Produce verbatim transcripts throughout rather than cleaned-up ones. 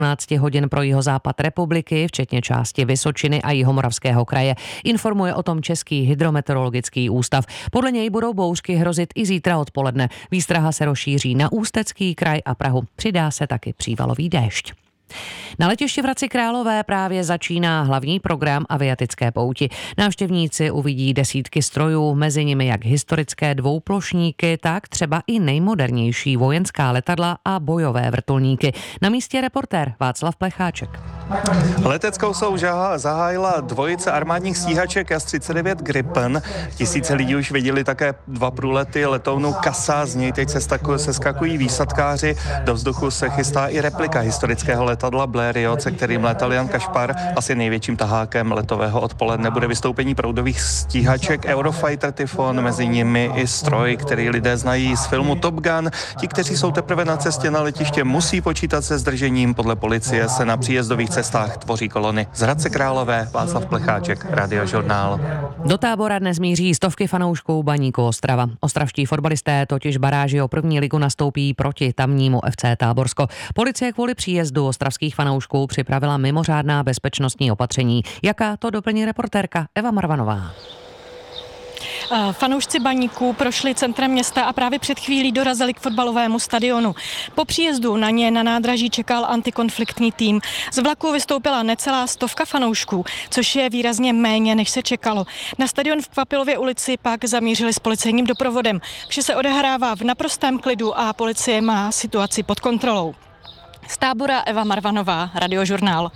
dvanáct hodin pro jihozápad republiky, včetně části Vysočiny a Jihomoravského kraje. Informuje o tom Český hydrometeorologický ústav. Podle něj budou bouřky hrozit i zítra odpoledne. Výstraha se rozšíří na Ústecký kraj a Prahu. Přidá se taky přívalový déšť. Na letišti v Hradci Králové právě začíná hlavní program aviatické pouti. Návštěvníci uvidí desítky strojů, mezi nimi jak historické dvouplošníky, tak třeba i nejmodernější vojenská letadla a bojové vrtulníky. Na místě reportér Václav Plecháček. Leteckou soutěž zahájila dvojice armádních stíhaček S třicet devět Gripen. Tisíce lidí už viděli také dva průlety letounu Casa, z něj teď se skakují výsadkáři. Do vzduchu se chystá i replika historického letadla Blériot, se kterým letal Jan Kašpar. Asi největším tahákem letového odpoledne bude vystoupení proudových stíhaček Eurofighter Typhoon, mezi nimi i stroj, který lidé znají z filmu Top Gun. Ti, kteří jsou teprve na cestě na letiště, musí počítat se zdržením. Podle policie se na příjezdových cestách tvoří kolony. Z Hradce Králové, Václav Plecháček, Radiožurnál. Do Tábora dnes míří stovky fanoušků Baníku Ostrava. Ostravští fotbalisté totiž baráži o první ligu nastoupí proti tamnímu F C Táborsko. Policie kvůli příjezdu ostravských fanoušků připravila mimořádná bezpečnostní opatření. Jaká, to doplní reportérka Eva Marvanová. Fanoušci Baníku prošli centrem města a právě před chvílí dorazili k fotbalovému stadionu. Po příjezdu na ně na nádraží čekal antikonfliktní tým. Z vlaku vystoupila necelá stovka fanoušků, což je výrazně méně, než se čekalo. Na stadion v Kvapilově ulici pak zamířili s policejním doprovodem. Vše se odehrává v naprostém klidu a policie má situaci pod kontrolou. Z Tábora Eva Marvanová, Radiožurnál.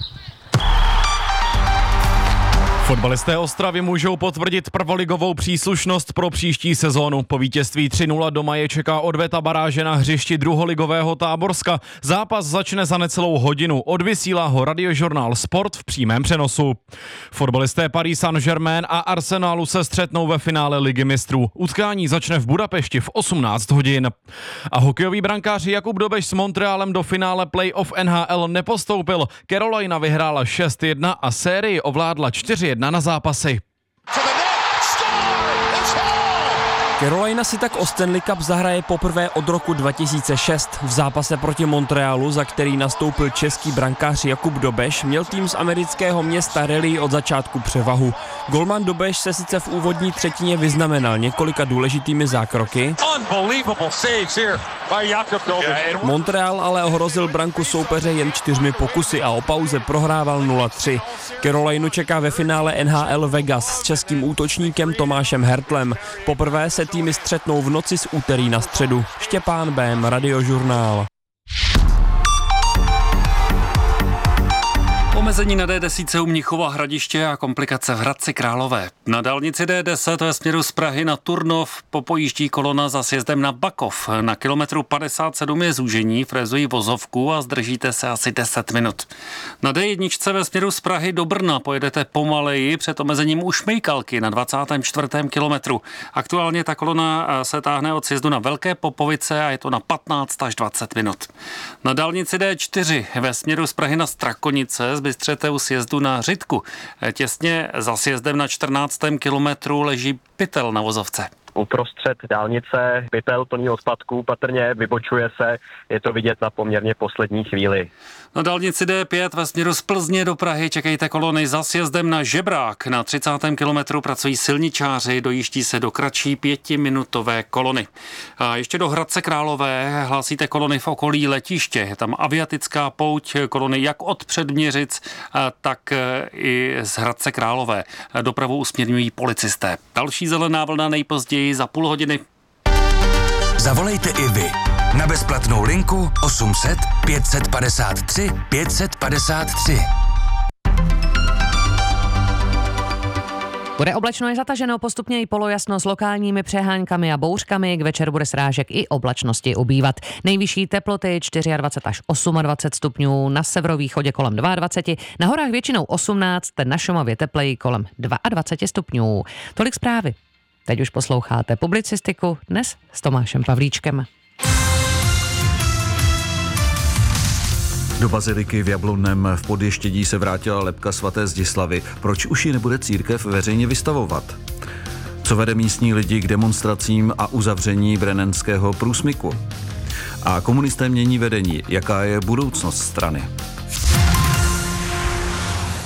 Fotbalisté Ostravy můžou potvrdit prvoligovou příslušnost pro příští sezónu. Po vítězství tři nula doma je čeká odveta baráže na hřišti druholigového Táborska. Zápas začne za necelou hodinu. Odvysílá ho Radiožurnál Sport v přímém přenosu. Fotbalisté Paris Saint-Germain a Arsenalu se střetnou ve finále Ligy mistrů. Utkání začne v Budapešti v osmnáct hodin. A hokejový brankář Jakub Dobeš s Montrealem do finále playoff N H L nepostoupil. Carolina vyhrála šest jedna a sérii ovládla čtyři jedna na zápasy. Carolina si tak o Stanley Cup zahraje poprvé od roku dva tisíce šest. V zápase proti Montrealu, za který nastoupil český brankář Jakub Dobeš, měl tým z amerického města Raleigh od začátku převahu. Golman Dobeš se sice v úvodní třetině vyznamenal několika důležitými zákroky. Montreal ale ohrozil branku soupeře jen čtyřmi pokusy a o pauze prohrával nula tři. Carolinu čeká ve finále N H L Vegas s českým útočníkem Tomášem Hertlem. Poprvé se týmy střetnou v noci z úterý na středu. Štěpán Bém, Radiožurnál. Omezení na D deset u Mnichova Hradiště a komplikace v Hradci Králové. Na dálnici D deset ve směru z Prahy na Turnov popojíždí kolona za sjezdem na Bakov. Na kilometru padesát sedm je zúžení, frezují vozovku a zdržíte se asi deset minut. Na D jedna ve směru z Prahy do Brna pojedete pomaleji před omezením u Šmejkalky na dvacátém čtvrtém kilometru. Aktuálně ta kolona se táhne od sjezdu na Velké Popovice a je to na patnáct až dvacet minut. Na dálnici D čtyři ve směru z Prahy na Strakonice zbystřete u sjezdu na Řitku. Těsně za sjezdem na čtrnáctém kilometru leží pytel na vozovce. Uprostřed dálnice pytel plný odpadků, patrně vybočuje se, je to vidět na poměrně poslední chvíli. Na dálnici D pět ve směru z Plzně do Prahy čekejte kolony za sjezdem na Žebrák. Na třicátém kilometru pracují silničáři, dojíždí se do kratší pětiminutové kolony. A ještě do Hradce Králové hlásíte kolony v okolí letiště. Je tam aviatická pouť, kolony jak od Předměřic, tak i z Hradce Králové. Dopravu usměrňují policisté. Další zelená vlna nejpozději za půl hodiny. Zavolejte i vy na bezplatnou linku osm set pět padesát tři pět padesát tři. Bude oblačno i zataženo, postupně i polojasno s lokálními přeháňkami a bouřkami. K večeru bude srážek i oblačnosti ubývat. Nejvyšší teploty dvacet čtyři až dvacet osm stupňů, na severovýchodě kolem dvacet dva, na horách většinou osmnáct, na Šumavě tepleji kolem dvacet dva stupňů. Tolik zprávy. Teď už posloucháte publicistiku, dnes s Tomášem Pavlíčkem. Do baziliky v Jablonném v Podještědí se vrátila lebka svaté Zdislavy. Proč už ji nebude církev veřejně vystavovat? Co vede místní lidi k demonstracím a uzavření brennenského průsmyku? A komunisté mění vedení. Jaká je budoucnost strany?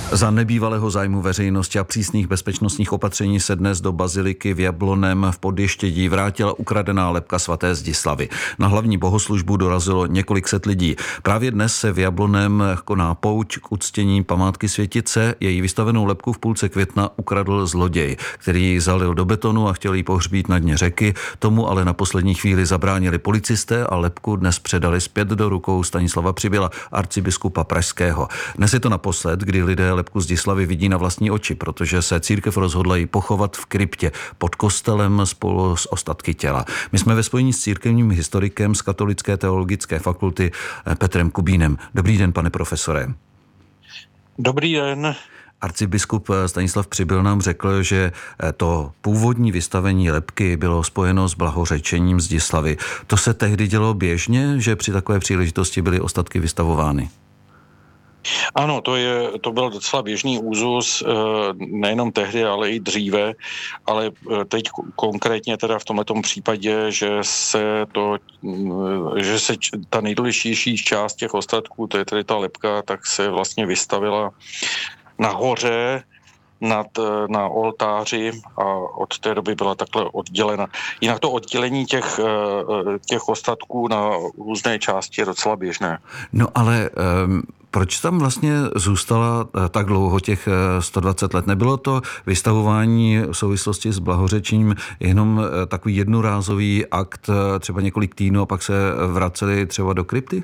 Za nebývalého zájmu veřejnosti a přísných bezpečnostních opatření se dnes do baziliky v Jablonem v Podještědí vrátila ukradená lebka svaté Zdislavy. Na hlavní bohoslužbu dorazilo několik set lidí. Právě dnes se v Jablonem koná pouť k uctění památky světice. Její vystavenou lebku v půlce května ukradl zloděj, který ji zalil do betonu a chtěl ji pohřbít na dně řeky. Tomu ale na poslední chvíli zabránili policisté a lebku dnes předali zpět do rukou Stanislava Přibyla, arcibiskupa pražského. Dnes je to naposled, kdy lidé lebku Zdislavy vidí na vlastní oči, protože se církev rozhodla ji pochovat v kryptě pod kostelem spolu s ostatky těla. My jsme ve spojení s církevním historikem z Katolické teologické fakulty Petrem Kubínem. Dobrý den, pane profesore. Dobrý den. Arcibiskup Stanislav Přibyl nám řekl, že to původní vystavení lebky bylo spojeno s blahořečením Zdislavy. To se tehdy dělo běžně, že při takové příležitosti byly ostatky vystavovány? Ano, to, je, to byl docela běžný úzus, nejenom tehdy, ale i dříve, ale teď konkrétně teda v tomhletom případě, že se to, že se ta nejdůležitější část těch ostatků, to je tedy ta lebka, tak se vlastně vystavila nahoře nad, na oltáři a od té doby byla takhle oddělena. Jinak to oddělení těch, těch ostatků na různé části je docela běžné. No ale um... proč tam vlastně zůstala tak dlouho, těch sto dvacet let? Nebylo to vystavování v souvislosti s blahořečením jenom takový jednorázový akt, třeba několik týdnů a pak se vraceli třeba do krypty?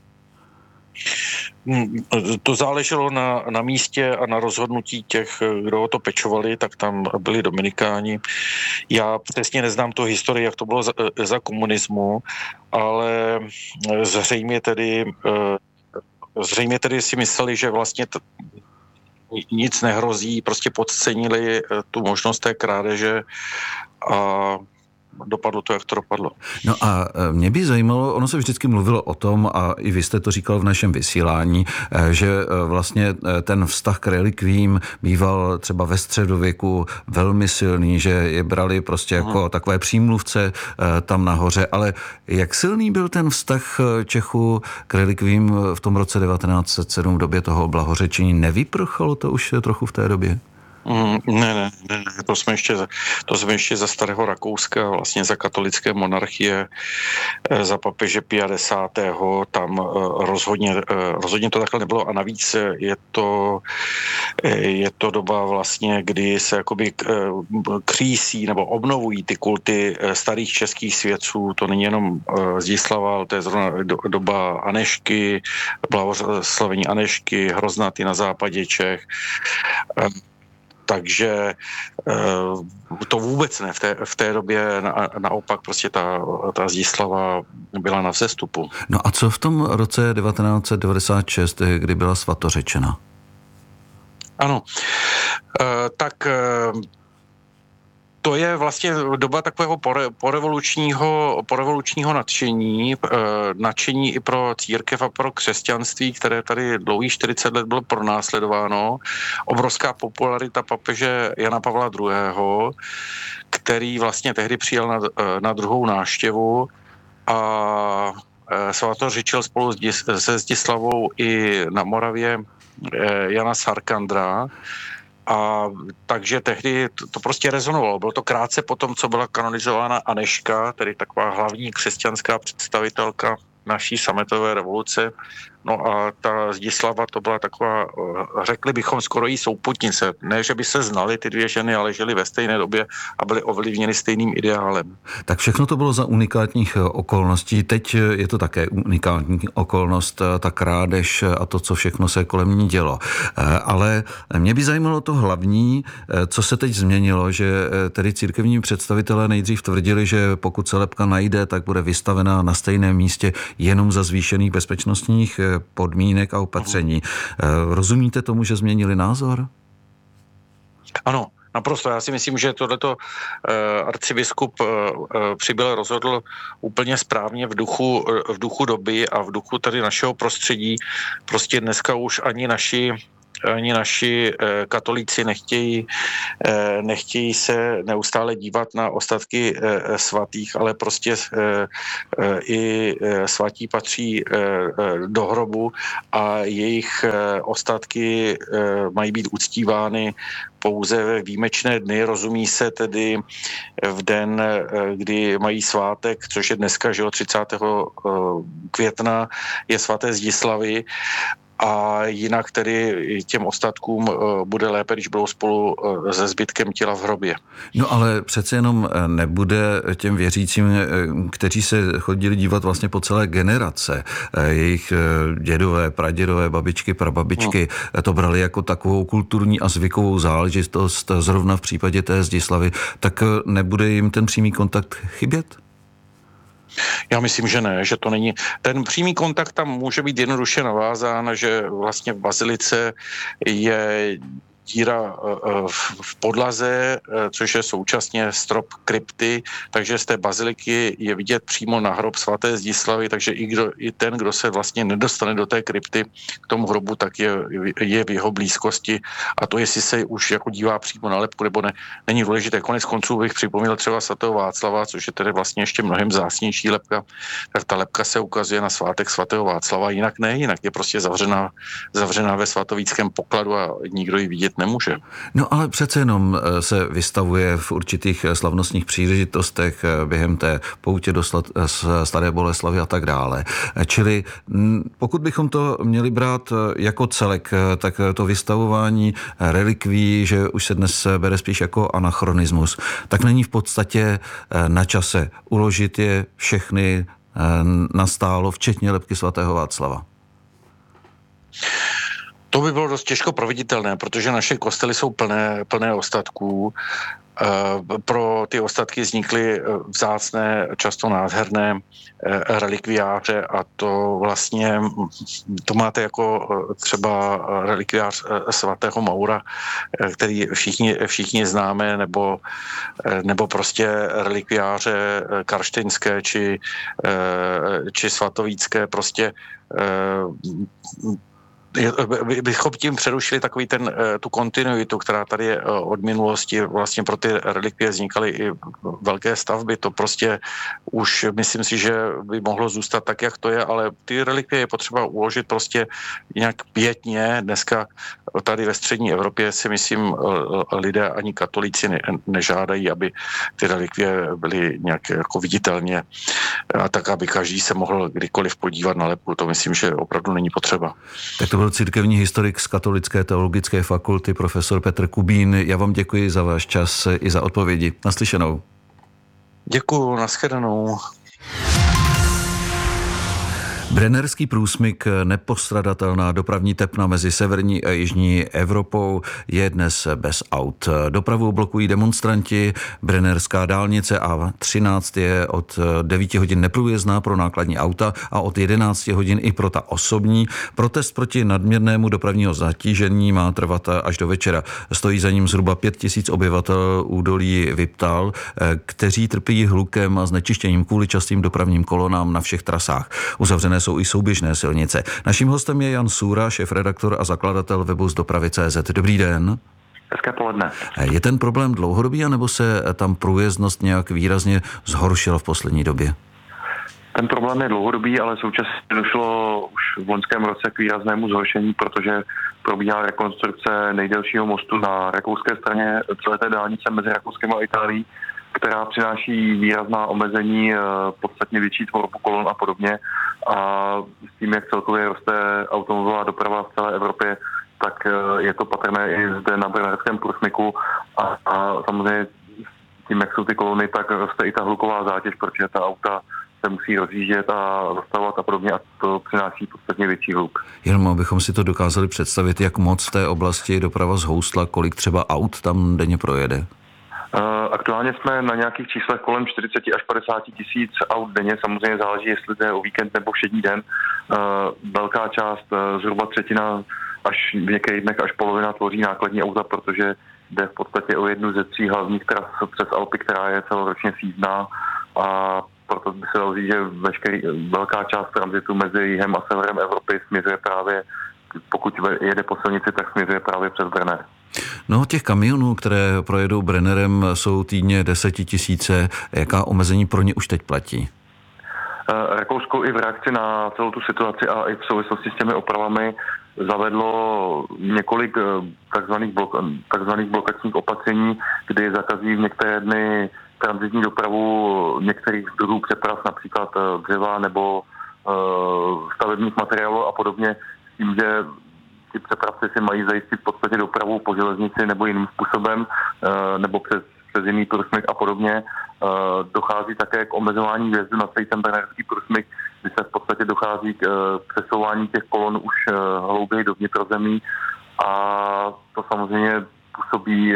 To záleželo na, na místě a na rozhodnutí těch, kdo o to pečovali, tak tam byli dominikáni. Já přesně neznám tu historii, jak to bylo za, za komunismu, ale zřejmě tedy Zřejmě tedy si mysleli, že vlastně t- nic nehrozí, prostě podcenili tu možnost té krádeže a dopadlo to, jak to dopadlo. No a mě by zajímalo, ono se vždycky mluvilo o tom, a i vy jste to říkal v našem vysílání, že vlastně ten vztah k relikvím býval třeba ve středověku velmi silný, že je brali prostě jako hmm. takové přímluvce tam nahoře, ale jak silný byl ten vztah Čechů k relikvím v tom roce devatenáct set sedm v době toho blahořečení? Nevyprchalo to už trochu v té době? Mm, ne, ne, ne, to jsme ještě, to jsme ještě za starého Rakouska, vlastně za katolické monarchie, za papeže Pia desátého. Tam rozhodně, rozhodně to takhle nebylo a navíc je to, je to doba vlastně, kdy se jakoby křísí nebo obnovují ty kulty starých českých svědců. To není jenom Zdislava, ale to je zrovna doba Anežky, blahoslavení Anežky, Hroznaty na západě Čech. Takže to vůbec ne. V té, v té době na, naopak prostě ta, ta Zdislava byla na vzestupu. No a co v tom roce devatenáct set devadesát šest, kdy byla svatořečena? Ano, tak to je vlastně doba takového pore, porevolučního, porevolučního nadšení, nadšení i pro církev a pro křesťanství, které tady dlouhých čtyřicet let bylo pronásledováno. Obrovská popularita papeže Jana Pavla druhého., který vlastně tehdy přijel na, na druhou návštěvu a svatořečil spolu se Zdislavou i na Moravě Jana z Arkandra. A takže tehdy to, to prostě rezonovalo. Bylo to krátce po tom, co byla kanonizována Anežka, tedy taková hlavní křesťanská představitelka naší sametové revoluce. No a ta Zdislava to byla taková, řekli bychom, skoro jí souputnice. Ne, že by se znali ty dvě ženy, ale žili ve stejné době a byly ovlivněny stejným ideálem. Tak všechno to bylo za unikátních okolností. Teď je to také unikátní okolnost, ta krádež a to, co všechno se kolem ní dělo. Ale mě by zajímalo to hlavní, co se teď změnilo, že tedy církevní představitelé nejdřív tvrdili, že pokud se lebka najde, tak bude vystavená na stejném místě jenom za zvýšených bezpečnostních podmínek a opatření. Rozumíte tomu, že změnili názor? Ano, naprosto. Já si myslím, že tohleto uh, arcibiskup uh, Přibyl rozhodl úplně správně v duchu, uh, v duchu doby a v duchu tady našeho prostředí. Prostě dneska už ani naši ani naši katolíci nechtějí, nechtějí se neustále dívat na ostatky svatých, ale prostě i svatí patří do hrobu a jejich ostatky mají být uctívány pouze ve výjimečné dny, rozumí se tedy v den, kdy mají svátek, což je dneska, že jo, třicátého května je svaté Zdislavy, a jinak tedy těm ostatkům bude lépe, když budou spolu se zbytkem těla v hrobě. No ale přece jenom nebude těm věřícím, kteří se chodili dívat vlastně po celé generace, jejich dědové, pradědové, babičky, prababičky, no. to brali jako takovou kulturní a zvykovou záležitost, zrovna v případě té Zdislavy, tak nebude jim ten přímý kontakt chybět? Já myslím, že ne, že to není. Ten přímý kontakt tam může být jednoduše navázán, že vlastně v bazilice je díra v podlaze, což je současně strop krypty, takže z té baziliky je vidět přímo na hrob svaté Zdislavy, takže i, kdo, i ten, kdo se vlastně nedostane do té krypty k tomu hrobu, tak je, je v jeho blízkosti, a to, jestli se už jako dívá přímo na lebku nebo ne, není důležité. Konec konců bych připomněl třeba svatého Václava, což je tedy vlastně ještě mnohem vzácnější lebka, tak ta lebka se ukazuje na svátek svatého Václava, jinak ne, jinak je prostě zavřená, zavřená ve svatovíckém pokladu a nikdo ji vidět nemůže. No ale přece jenom se vystavuje v určitých slavnostních příležitostech během té poutě do Staré Boleslavy a tak dále. Čili pokud bychom to měli brát jako celek, tak to vystavování relikví, že už se dnes bere spíš jako anachronismus, tak není v podstatě na čase uložit je všechny nastálo, včetně lebky svatého Václava. To by bylo dost těžko proveditelné, protože naše kostely jsou plné, plné ostatků. Pro ty ostatky vznikly vzácné, často nádherné relikviáře, a to vlastně, to máte jako třeba relikviář svatého Maura, který všichni, všichni známe, nebo, nebo prostě relikviáře karštejnské či, či svatovícké, prostě bychom tím přerušili takový ten, tu kontinuitu, která tady je od minulosti. Vlastně pro ty relikvie vznikaly i velké stavby. To prostě už myslím si, že by mohlo zůstat tak, jak to je, ale ty relikvie je potřeba uložit prostě nějak pětně. Dneska tady ve střední Evropě si myslím, lidé ani katolíci ne, nežádají, aby ty relikvie byly nějak jako viditelně, a tak, aby každý se mohl kdykoliv podívat na lebku. To myslím, že opravdu není potřeba. Tak to byl církevní historik z Katolické teologické fakulty, profesor Petr Kubín. Já vám děkuji za váš čas i za odpovědi. Naslyšenou. Děkuju, nashledanou. Brennerský průsmyk, nepostradatelná dopravní tepna mezi severní a jižní Evropou, je dnes bez aut. Dopravu blokují demonstranti, Brennerská dálnice A třináct je od devíti hodin neprůjezdná pro nákladní auta a od jedenácti hodin i pro ta osobní. Protest proti nadměrnému dopravního zatížení má trvat až do večera. Stojí za ním zhruba pět tisíc obyvatel údolí Viptal, kteří trpí hlukem a znečištěním kvůli častým dopravním kolonám na všech trasách. Uzavřené jsou i souběžné silnice. Naším hostem je Jan Sůra, šéfredaktor a zakladatel webu z dopravy tečka cé zet. Dobrý den. Hezké poledne. Je ten problém dlouhodobý, anebo se tam průjezdnost nějak výrazně zhoršila v poslední době? Ten problém je dlouhodobý, ale současně došlo už v loňském roce k výraznému zhoršení, protože probíhá rekonstrukce nejdelšího mostu na rakouské straně celé té dálnice mezi Rakouskem a Itálií, která přináší výrazná omezení, podstatně větší tvorbu kolon a podobně. A s tím, jak celkově roste automobilová doprava v celé Evropě, tak je to patrné i zde na Brennerském průsmyku. A, a samozřejmě tím, jak jsou ty kolony, tak roste i ta hluková zátěž, protože ta auta se musí rozjíždět a zastavovat a podobně, a to přináší podstatně větší hluk. Jenom abychom si to dokázali představit, jak moc v té oblasti doprava zhoustla, kolik třeba aut tam denně projede? Aktuálně jsme na nějakých číslech kolem čtyřicet až padesát tisíc aut denně, samozřejmě záleží, jestli to je o víkend nebo všední den. Velká část, zhruba třetina, až v některých dnech až polovina tvoří nákladní auta, protože jde v podstatě o jednu ze tří hlavních tras přes Alpy, která je celoročně sízdná, a proto by se dalo říct, že veškerý, velká část tranzitu mezi jihem a severem Evropy směřuje právě pokud jede po silnici, tak směřuje právě přes Brenner. No, těch kamionů, které projedou Brennerem, jsou týdně desetitisíce. Jaká omezení pro ně už teď platí? Rakousko i v reakci na celou tu situaci a i v souvislosti s těmi opravami zavedlo několik takzvaných, blok, takzvaných blokačních opatření, kdy zakazují v některé dny tranzitní dopravu některých druhů přeprav, například dřeva nebo stavebních materiálů a podobně, s tím, že ti přepravci si mají zajistit v podstatě dopravu po železnici nebo jiným způsobem, nebo přes, přes jiný průsmyk a podobně. Dochází také k omezování vjezdu na celý ten brennerský průsmyk, kdy se v podstatě dochází k přesouvání těch kolon už hlouběji do vnitrozemí a to samozřejmě působí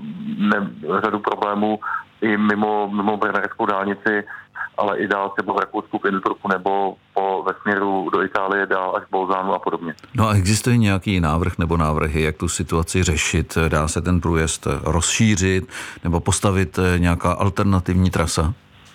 ne, řadu problémů i mimo, mimo brennerskou dálnici, ale i dál třeba v Rakousku, v Innsbrucku nebo po, ve směru do Itálie, dál až Bolzánu a podobně. No a existuje nějaký návrh nebo návrhy, jak tu situaci řešit? Dá se ten průjezd rozšířit nebo postavit nějaká alternativní trasa?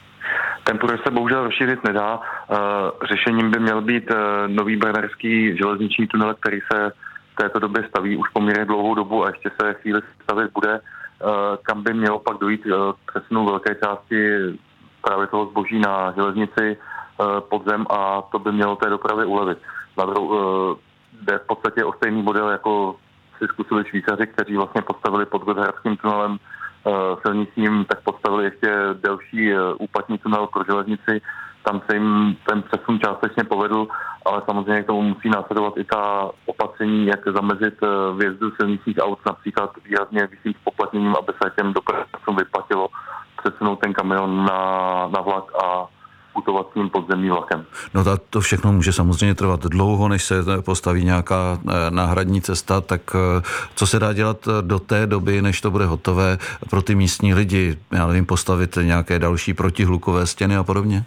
Ten průjezd se bohužel rozšířit nedá. Řešením by měl být nový brennerský železniční tunel, který se v této době staví už poměrně dlouhou dobu a ještě se chvíli stavit bude, kam by mělo pak dojít k přesunu velké části právě toho zboží na železnici pod zem a to by mělo té dopravě ulevit. Na druhou, jde v podstatě o stejný model, jako si zkusili Švýcaři, kteří vlastně postavili pod Gotthardským tunelem silničním, tak postavili ještě delší úpatní tunel pro železnici. Tam se jim ten přesun částečně povedl, ale samozřejmě k tomu musí následovat i ta opatření, jak zamezit vjezdu silničních aut, například výrazně vyšším spoplatněním, aby se těm dopravcům vyplatilo přesunout ten kamion na, na vlak a putovat s ním podzemním vlakem. No to, to všechno může samozřejmě trvat dlouho, než se postaví nějaká náhradní cesta, tak co se dá dělat do té doby, než to bude hotové pro ty místní lidi? Já nevím, postavit nějaké další protihlukové stěny a podobně?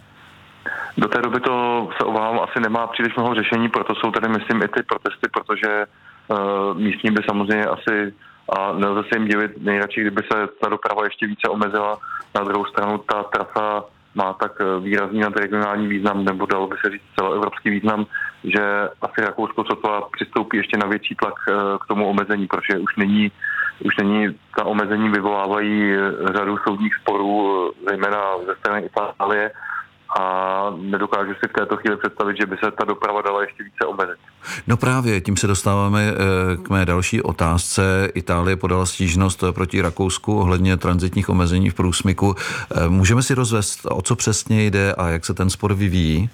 Do té doby to se obávám asi nemá příliš mnoho řešení, proto jsou tady, myslím, i ty protesty, protože uh, místní by samozřejmě asi, a nelze se jim divit, nejradši, kdyby se ta doprava ještě více omezila. Na druhou stranu ta trasa má tak výrazný nadregionální význam, nebo dalo by se říct celoevropský význam, že asi Rakousko sotva přistoupí ještě na větší tlak k tomu omezení, protože už není, už není ta omezení vyvolávají řadu soudních sporů, zejména ze strany Itálie, a nedokážu si v této chvíli představit, že by se ta doprava dala ještě více omezit. No právě, tím se dostáváme k mé další otázce. Itálie podala stížnost proti Rakousku ohledně tranzitních omezení v průsmyku. Můžeme si rozvést, o co přesně jde a jak se ten spor vyvíjí?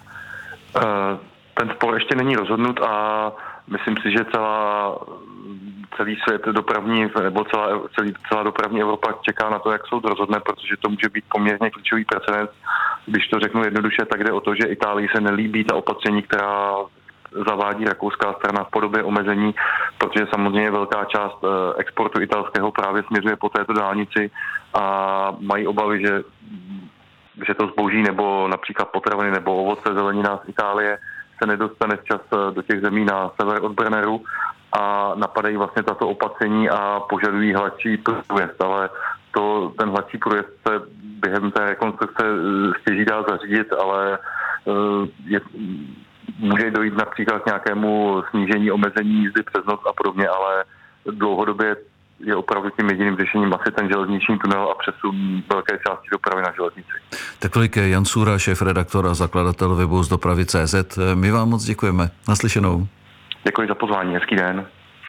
Ten spor ještě není rozhodnut a myslím si, že celá, celý svět dopravní, nebo celá, celý, celá dopravní Evropa čeká na to, jak soud rozhodne, protože to může být poměrně klíčový precedens. Když to řeknu jednoduše, tak jde o to, že Itálii se nelíbí ta opatření, která zavádí rakouská strana v podobě omezení, protože samozřejmě velká část exportu italského právě směřuje po této dálnici a mají obavy, že, že to zboží nebo například potraviny nebo ovoce, zelenina z Itálie se nedostane včas do těch zemí na sever od Brenneru a napadají vlastně tato opatření a požadují hladší průjezd, ale to, ten hladší průjezd se během té rekonstrukce stěží dá zařídit, ale je, může dojít například k nějakému snížení omezení jízdy přes noc a podobně, ale dlouhodobě je opravdu tím jediným řešením asi ten železniční tunel a přesun velké části dopravy na železnici. Tak tolik je Jan Sůra, šéfredaktor a zakladatel webu z dopravy tečka cé zet. My vám moc děkujeme. Naslyšenou. Děkuji za pozvání. Hezký den.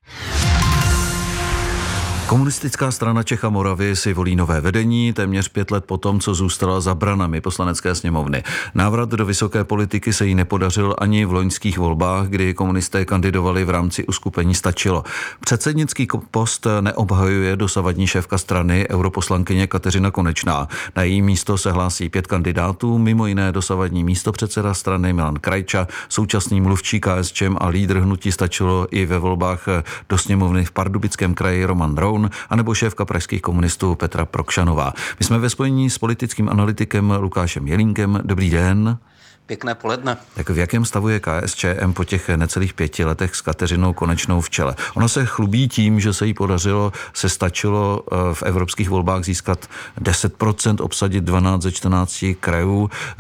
Komunistická strana Čech a Moravy si volí nové vedení téměř pět let potom, co zůstala za branami Poslanecké sněmovny. Návrat do vysoké politiky se jí nepodařil ani v loňských volbách, kdy komunisté kandidovali v rámci uskupení Stačilo. Předsednický post neobhajuje dosavadní šéfka strany europoslankyně Kateřina Konečná. Na její místo se hlásí pět kandidátů, mimo jiné dosavadní místopředseda strany Milan Krajča, současný mluvčí K S Č M a lídr hnutí Stačilo i ve volbách do sněmovny v Pardubickém kraji Roman Roun, anebo šéfka pražských komunistů Petra Prokšanová. My jsme ve spojení s politickým analytikem Lukášem Jelínkem. Dobrý den. Pěkné poledne. Tak v jakém stavu je K S Č M po těch necelých pěti letech s Kateřinou Konečnou v čele? Ona se chlubí tím, že se jí podařilo, se stačilo v evropských volbách získat deset procent, obsadit dvanáct ze čtrnácti krajů.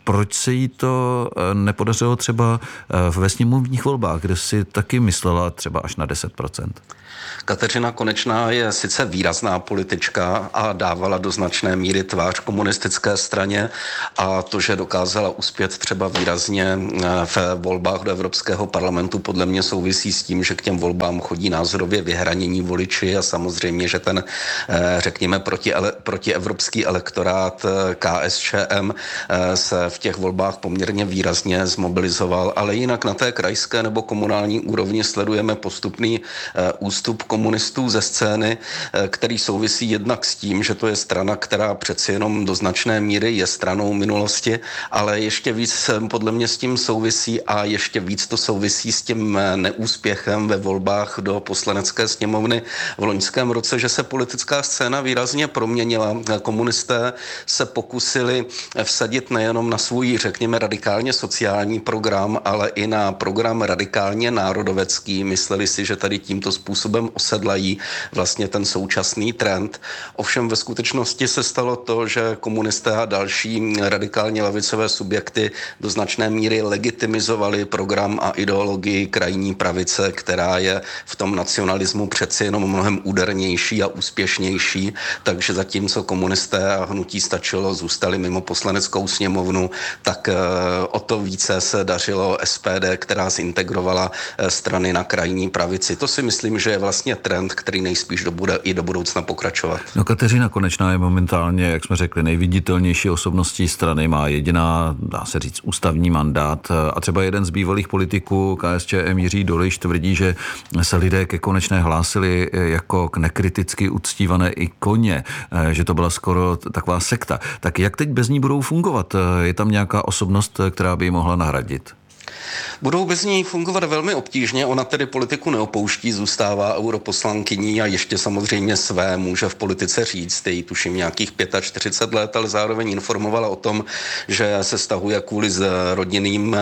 Proč se jí to nepodařilo třeba ve sněmovních volbách, kde si taky myslela třeba až na deset procent? Kateřina Konečná je sice výrazná politička a dávala do značné míry tvář komunistické straně a to, že dokázala uspět třeba výrazně v volbách do Evropského parlamentu, podle mě souvisí s tím, že k těm volbám chodí názorově vyhranění voliči a samozřejmě, že ten, řekněme, proti, protievropský elektorát K S Č M se v těch volbách poměrně výrazně zmobilizoval, ale jinak na té krajské nebo komunální úrovni sledujeme postupný ústup komunistů ze scény, který souvisí jednak s tím, že to je strana, která přeci jenom do značné míry je stranou minulosti, ale ještě víc podle mě s tím souvisí a ještě víc to souvisí s tím neúspěchem ve volbách do poslanecké sněmovny v loňském roce, že se politická scéna výrazně proměnila. Komunisté se pokusili vsadit nejenom na svůj, řekněme, radikálně sociální program, ale i na program radikálně národovecký. Mysleli si, že tady tímto způsobem osedlají vlastně ten současný trend. Ovšem ve skutečnosti se stalo to, že komunisté a další radikálně levicové subjekty do značné míry legitimizovali program a ideologii krajní pravice, která je v tom nacionalismu přeci jenom mnohem údernější a úspěšnější, takže zatímco komunisté a hnutí Stačilo zůstali mimo poslaneckou sněmovnu, tak o to více se dařilo S P D, která zintegrovala strany na krajní pravici. To si myslím, že je vlastně trend, který nejspíš do bude i do budoucna pokračovat. No, Kateřina Konečná je momentálně, jak jsme řekli, nejviditelnější osobností strany, má jediná, dá se říct, ústavní mandát a třeba jeden z bývalých politiků K S Č M Jiří Doliš tvrdí, že se lidé ke Konečné hlásili jako k nekriticky uctívané ikoně, že to byla skoro taková sekta. Tak jak teď bez ní budou fungovat? Je tam nějaká osobnost, která by ji mohla nahradit? Budou bez ní fungovat velmi obtížně, ona tedy politiku neopouští, zůstává europoslankyní a ještě samozřejmě své může v politice říct, její tuším nějakých čtyřicet pět let, ale zároveň informovala o tom, že se stahuje kvůli rodinným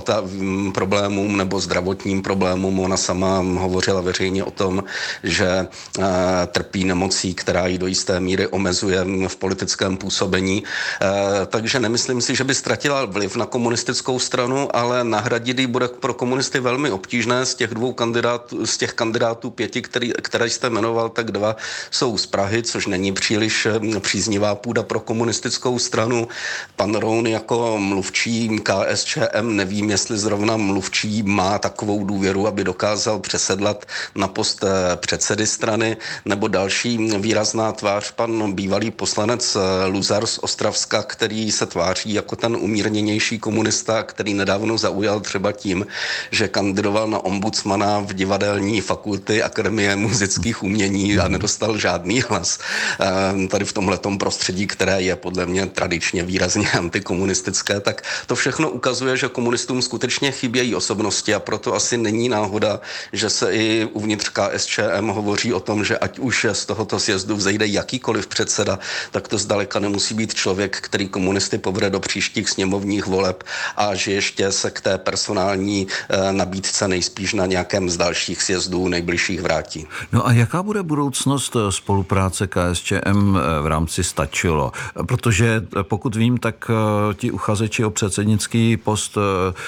problémům nebo zdravotním problémům. Ona sama hovořila veřejně o tom, že trpí nemocí, která ji do jisté míry omezuje v politickém působení. Takže nemyslím si, že by ztratila vliv na komunistickou stranu, ale nahradit ji bude pro komunisty velmi obtížné. Z těch dvou kandidátů, z těch kandidátů pěti, který, které jste jmenoval, tak dva jsou z Prahy, což není příliš příznivá půda pro komunistickou stranu. Pan Roun jako mluvčí K S Č M, nevím, jestli zrovna mluvčí má takovou důvěru, aby dokázal přesedlat na post předsedy strany, nebo další výrazná tvář, pan bývalý poslanec Luzar z Ostravska, který se tváří jako ten umírněnější komunista, který nedávno zaujal třeba tím, že kandidoval na ombudsmana v divadelní fakulty Akademie muzických umění a nedostal žádný hlas. Tady v tomhletom prostředí, které je podle mě tradičně výrazně antikomunistické, tak to všechno ukazuje, že komunistům skutečně chybějí osobnosti a proto asi není náhoda, že se i uvnitř K S Č M hovoří o tom, že ať už z tohoto sjezdu vzejde jakýkoliv předseda, tak to zdaleka nemusí být člověk, který komunisty povede do příštích sněmovních voleb a že ještě se k té personální nabídce nejspíš na nějakém z dalších sjezdů nejbližších vrátí. No a jaká bude budoucnost spolupráce K S Č M v rámci Stačilo? Protože pokud vím, tak ti uchazeči o předsednický post,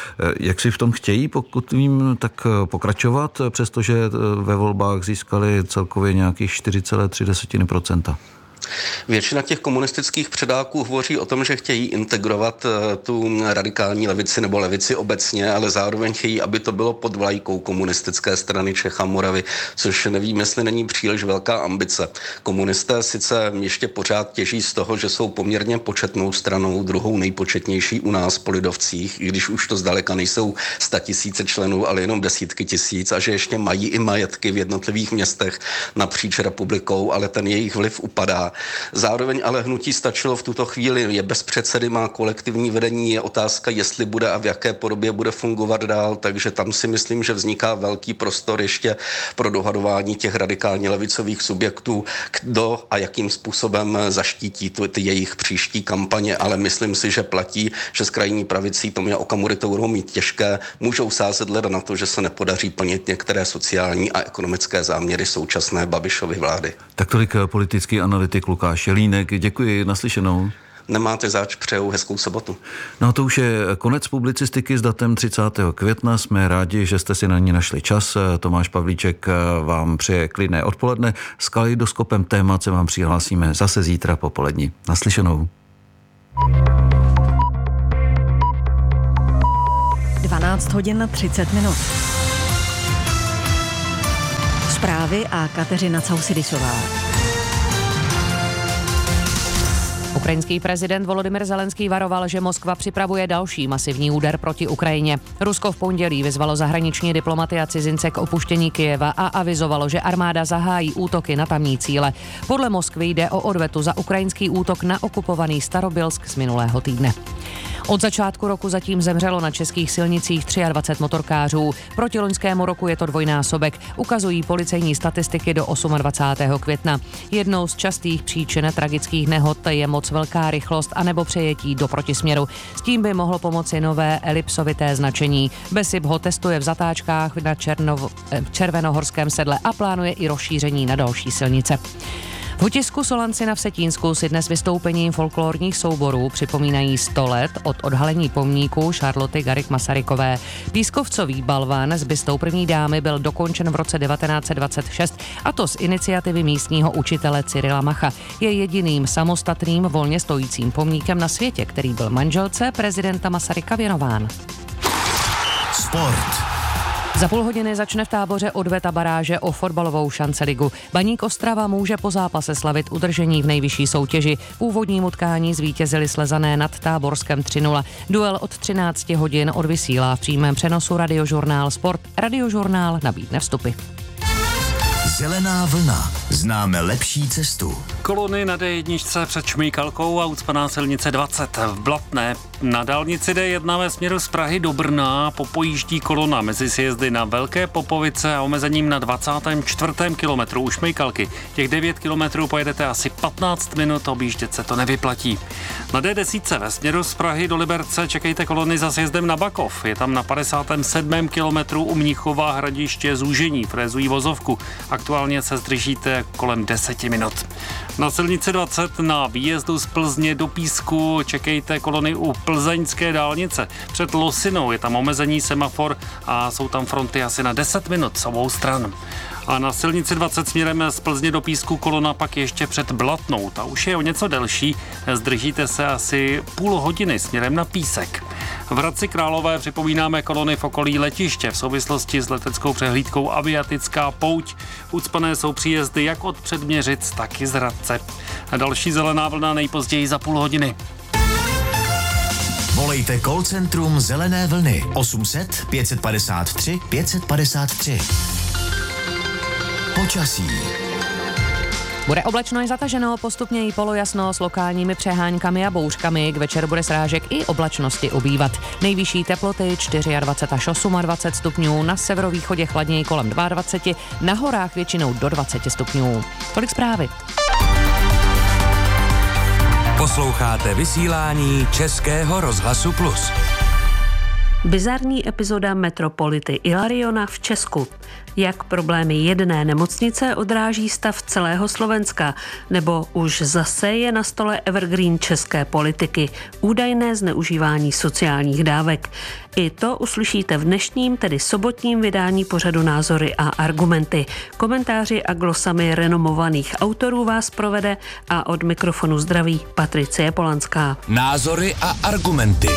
jak si v tom chtějí, pokud vím, tak pokračovat, přestože ve volbách získali celkově nějakých čtyři celé tři procenta. Většina těch komunistických předáků hovoří o tom, že chtějí integrovat tu radikální levici nebo levici obecně, ale zároveň chtějí, aby to bylo pod vlajkou komunistické strany Čech a Moravy, což nevím, jestli není příliš velká ambice. Komunisté sice ještě pořád těží z toho, že jsou poměrně početnou stranou, druhou nejpočetnější u nás po lidovcích, i když už to zdaleka nejsou statisíce členů, ale jenom desítky tisíc a že ještě mají i majetky v jednotlivých městech napříč republikou, ale ten jejich vliv upadá. Zároveň ale hnutí Stačilo v tuto chvíli je bez předsedy, má kolektivní vedení, je otázka, jestli bude a v jaké podobě bude fungovat dál, takže tam si myslím, že vzniká velký prostor ještě pro dohadování těch radikálně levicových subjektů, kdo a jakým způsobem zaštítí tu, ty jejich příští kampaně, ale myslím si, že platí, že s krajní pravicí Tomia Okamury to budou mít těžké, můžou sázet leda na to, že se nepodaří plnit některé sociální a ekonomické záměry současné Babišovy vlády. Tak tolik politický analytik Lukáš Jelínek. Děkuji, naslyšenou. nemáte zač, přeju hezkou sobotu. No to už je konec publicistiky s datem třicátého května. Jsme rádi, že jste si na ní našli čas. Tomáš Pavlíček vám přeje klidné odpoledne. S kaleidoskopem témat se vám přihlásíme zase zítra popolední. Naslyšenou. dvanáct hodin třicet minut. Zprávy a Kateřina Causidisová. Ukrajinský prezident Volodymyr Zelenský varoval, že Moskva připravuje další masivní úder proti Ukrajině. Rusko v pondělí vyzvalo zahraniční diplomaty a cizince k opuštění Kyjeva a avizovalo, že armáda zahájí útoky na tamní cíle. Podle Moskvy jde o odvetu za ukrajinský útok na okupovaný Starobilsk z minulého týdne. Od začátku roku zatím zemřelo na českých silnicích dvacet tři motorkářů. Proti loňskému roku je to dvojnásobek, ukazují policejní statistiky do dvacátého osmého května. Jednou z častých příčin tragických nehod je moc velká rychlost anebo přejetí do protisměru. S tím by mohlo pomoci nové elipsovité značení. Besip ho testuje v zatáčkách na Černov- Červenohorském sedle a plánuje i rozšíření na další silnice. V Hotisku Solanci na Vsetínsku si dnes vystoupením folklorních souborů připomínají sto let od odhalení pomníku Charloty Garrigue-Masarykové. Pískovcový balvan s bystou první dámy byl dokončen v roce devatenáct set dvacet šest, a to z iniciativy místního učitele Cyrila Macha. Je jediným samostatným volně stojícím pomníkem na světě, který byl manželce prezidenta Masaryka věnován. Sport. Za půl hodiny začne v Táboře odveta baráže o fotbalovou šanceligu. Baník Ostrava může po zápase slavit udržení v nejvyšší soutěži. V úvodním utkání zvítězili Slezané nad Táborskem tři nula. Duel od třináct hodin odvysílá v přímém přenosu Radiožurnál Sport. Radiožurnál nabídne vstupy. Zelená vlna. Známe lepší cestu. Kolony na D jedna před Šmejkalkou a ucpaná silnice dvacet v Blatné. Na dálnici D jedna ve směru z Prahy do Brna popojíždí kolona mezi sjezdy na Velké Popovice a omezením na dvacátém čtvrtém kilometru u Šmejkalky. Těch devět kilometrů pojedete asi patnáct minut, objíždět se to nevyplatí. Na D deset ve směru z Prahy do Liberce čekejte kolony za sjezdem na Bakov. Je tam na padesátém sedmém kilometru u Mnichova Hradiště zúžení, frezují vozovku. Aktuálně se zdržíte kolem deseti minut. Na silnici dvacet na výjezdu z Plzně do Písku čekejte kolony u plzeňské dálnice. Před Losinou je tam omezení semafor a jsou tam fronty asi na deset minut z obou stran. A na silnici dvacet směrem z Plzně do Písku kolona pak ještě před Blatnou. Ta už je o něco delší, zdržíte se asi půl hodiny směrem na Písek. V Hradci Králové připomínáme kolony v okolí letiště v souvislosti s leteckou přehlídkou Aviatická pouť. Ucpané jsou příjezdy jak od Předměřic, tak i z Hradce. A další zelená vlna nejpozději za půl hodiny. Volejte call centrum Zelené vlny osm set pět padesát tři pět padesát tři. Počasí. Bude oblačno i zataženo, postupně i polojasno s lokálními přehánkami a bouřkami. K večeru bude srážek i oblačnosti ubývat. Nejvyšší teploty dvacet čtyři až dvacet osm stupňů, na severovýchodě chladněji kolem dvacet dva, na horách většinou do dvacet stupňů. Tolik zprávy. Posloucháte vysílání Českého rozhlasu Plus. Bizarní epizoda metropolity Ilariona v Česku. Jak problémy jedné nemocnice odráží stav celého Slovenska, nebo už zase je na stole evergreen české politiky, údajné zneužívání sociálních dávek. I to uslyšíte v dnešním, tedy sobotním vydání pořadu Názory a argumenty. Komentáři a glosami renomovaných autorů vás provede a od mikrofonu zdraví Patricie Polanská. Názory a argumenty.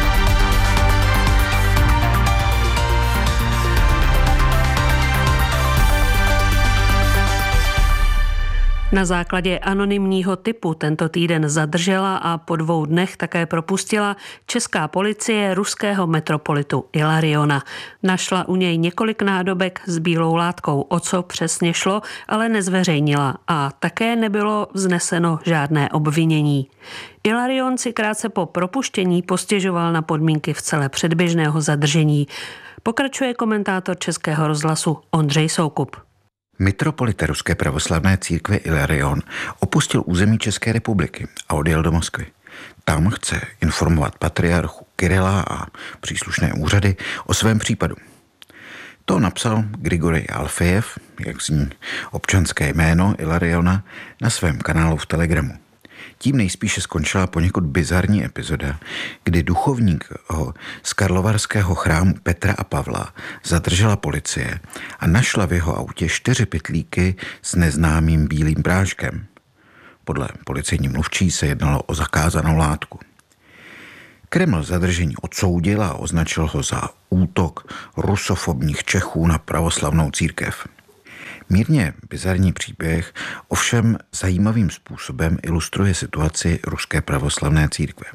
Na základě anonymního tipu tento týden zadržela a po dvou dnech také propustila česká policie ruského metropolitu Ilariona. Našla u něj několik nádobek s bílou látkou, o co přesně šlo, ale nezveřejnila a také nebylo vzneseno žádné obvinění. Ilarion si krátce po propuštění postěžoval na podmínky v celé předběžného zadržení. Pokračuje komentátor Českého rozhlasu Ondřej Soukup. Metropolita ruské pravoslavné církve Ilarion opustil území České republiky a odjel do Moskvy. Tam chce informovat patriarchu Kirila a příslušné úřady o svém případu. To napsal Grigorij Alfejev, jak zní občanské jméno Ilariona, na svém kanálu v Telegramu. Tím nejspíše skončila poněkud bizarní epizoda, kdy duchovník ho z karlovarského chrámu Petra a Pavla zadržela policie a našla v jeho autě čtyři pytlíky s neznámým bílým práškem. Podle policejní mluvčí se jednalo o zakázanou látku. Kreml zadržení odsoudil a označil ho za útok rusofobních Čechů na pravoslavnou církev. Mírně bizarní příběh ovšem zajímavým způsobem ilustruje situaci ruské pravoslavné církve.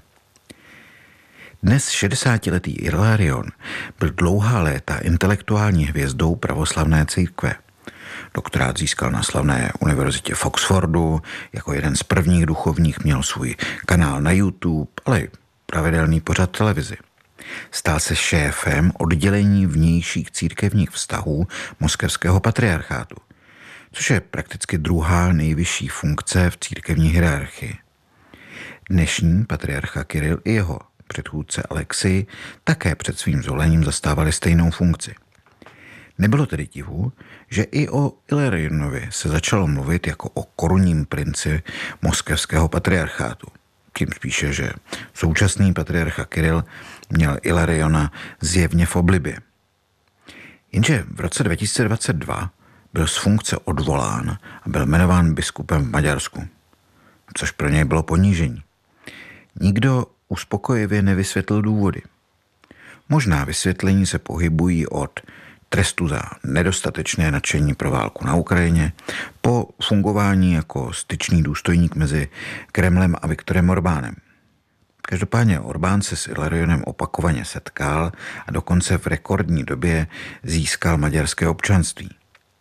Dnes šedesátiletý Ilarion byl dlouhá léta intelektuální hvězdou pravoslavné církve. Doktorát získal na slavné univerzitě v Oxfordu, jako jeden z prvních duchovních měl svůj kanál na YouTube, ale i pravidelný pořad televizi. Stal se šéfem oddělení vnějších církevních vztahů moskevského patriarchátu, což je prakticky druhá nejvyšší funkce v církevní hierarchii. Dnešní patriarcha Kiril i jeho předchůdce Alexij také před svým zvolením zastávali stejnou funkci. Nebylo tedy divu, že i o Ilarionovi se začalo mluvit jako o korunním princi moskevského patriarchátu. Tím spíše, že současný patriarcha Kiril měl Ilariona zjevně v oblibě. Jenže v roce dva tisíce dvacet dva byl z funkce odvolán a byl jmenován biskupem v Maďarsku, což pro něj bylo ponížení. Nikdo uspokojivě nevysvětlil důvody. Možná vysvětlení se pohybují od trestu za nedostatečné nadšení pro válku na Ukrajině po fungování jako styčný důstojník mezi Kremlem a Viktorem Orbánem. Každopádně Orbán se s Ilarionem opakovaně setkal a dokonce v rekordní době získal maďarské občanství.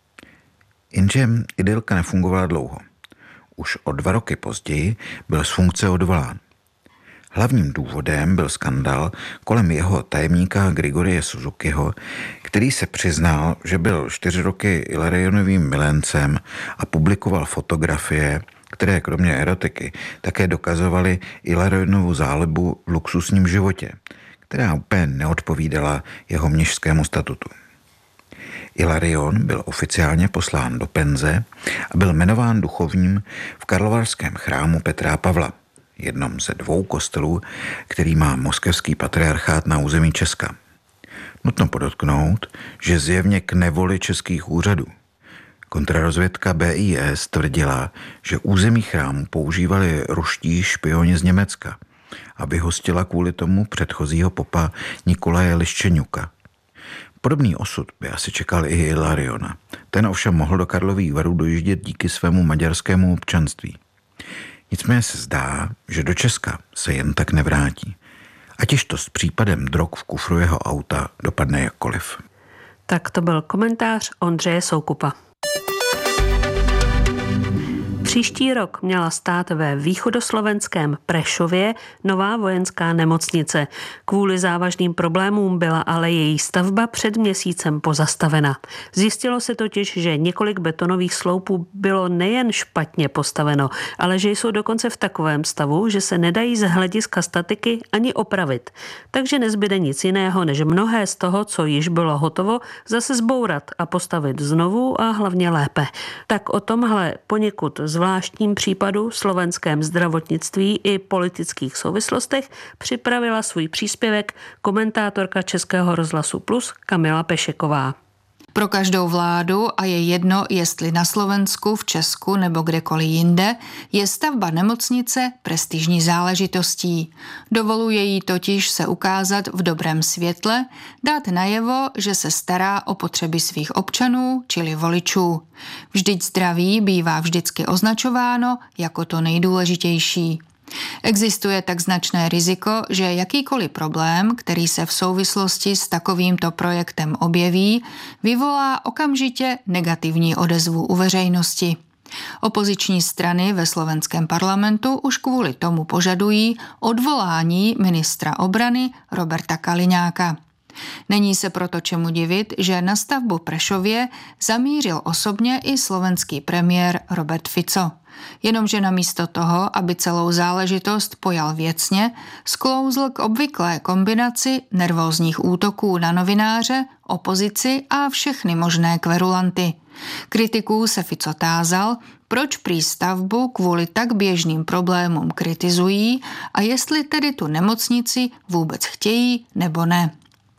Jenže idylka nefungovala dlouho. Už o dva roky později byl z funkce odvolán. Hlavním důvodem byl skandál kolem jeho tajemníka Grigorie Suzukiho, který se přiznal, že byl čtyři roky Ilarionovým milencem a publikoval fotografie, které kromě erotiky také dokazovaly Ilarionovu zálibu v luxusním životě, která úplně neodpovídala jeho mnišskému statutu. Ilarion byl oficiálně poslán do penze a byl jmenován duchovním v karlovarském chrámu Petra a Pavla, jednom ze dvou kostelů, který má moskevský patriarchát na území Česka. Nutno podotknout, že zjevně k nevoli českých úřadů. Kontrarozvědka B I S tvrdila, že území chrámu používali ruští špioni z Německa a vyhostila kvůli tomu předchozího popa Nikolaje Liščeňuka. Podobný osud by asi čekal i Ilariona. Ten ovšem mohl do Karlových Varů dojíždět díky svému maďarskému občanství. Nicméně se zdá, že do Česka se jen tak nevrátí. Ať již to s případem drog v kufru jeho auta dopadne jakkoliv. Tak to byl komentář Ondřeje Soukupa. Příští rok měla stát ve východoslovenském Prešově nová vojenská nemocnice. Kvůli závažným problémům byla ale její stavba před měsícem pozastavena. Zjistilo se totiž, že několik betonových sloupů bylo nejen špatně postaveno, ale že jsou dokonce v takovém stavu, že se nedají z hlediska statiky ani opravit. Takže nezbyde nic jiného, než mnohé z toho, co již bylo hotovo, zase zbourat a postavit znovu a hlavně lépe. Tak o tomhle poněkud zvláštním případu, slovenském zdravotnictví i politických souvislostech připravila svůj příspěvek komentátorka Českého rozhlasu Plus Kamila Pešeková. Pro každou vládu, a je jedno, jestli na Slovensku, v Česku nebo kdekoliv jinde, je stavba nemocnice prestižní záležitostí. Dovoluje jí totiž se ukázat v dobrém světle, dát najevo, že se stará o potřeby svých občanů, čili voličů. Vždyť zdraví bývá vždycky označováno jako to nejdůležitější. Existuje tak značné riziko, že jakýkoliv problém, který se v souvislosti s takovýmto projektem objeví, vyvolá okamžitě negativní odezvu u veřejnosti. Opoziční strany ve slovenském parlamentu už kvůli tomu požadují odvolání ministra obrany Roberta Kaliňáka. Není se proto čemu divit, že na stavbu Prešově zamířil osobně i slovenský premiér Robert Fico. Jenomže namísto toho, aby celou záležitost pojal věcně, sklouzl k obvyklé kombinaci nervózních útoků na novináře, opozici a všechny možné kverulanty. Kritiků se Fico tázal, proč prý stavbu kvůli tak běžným problémům kritizují a jestli tedy tu nemocnici vůbec chtějí nebo ne.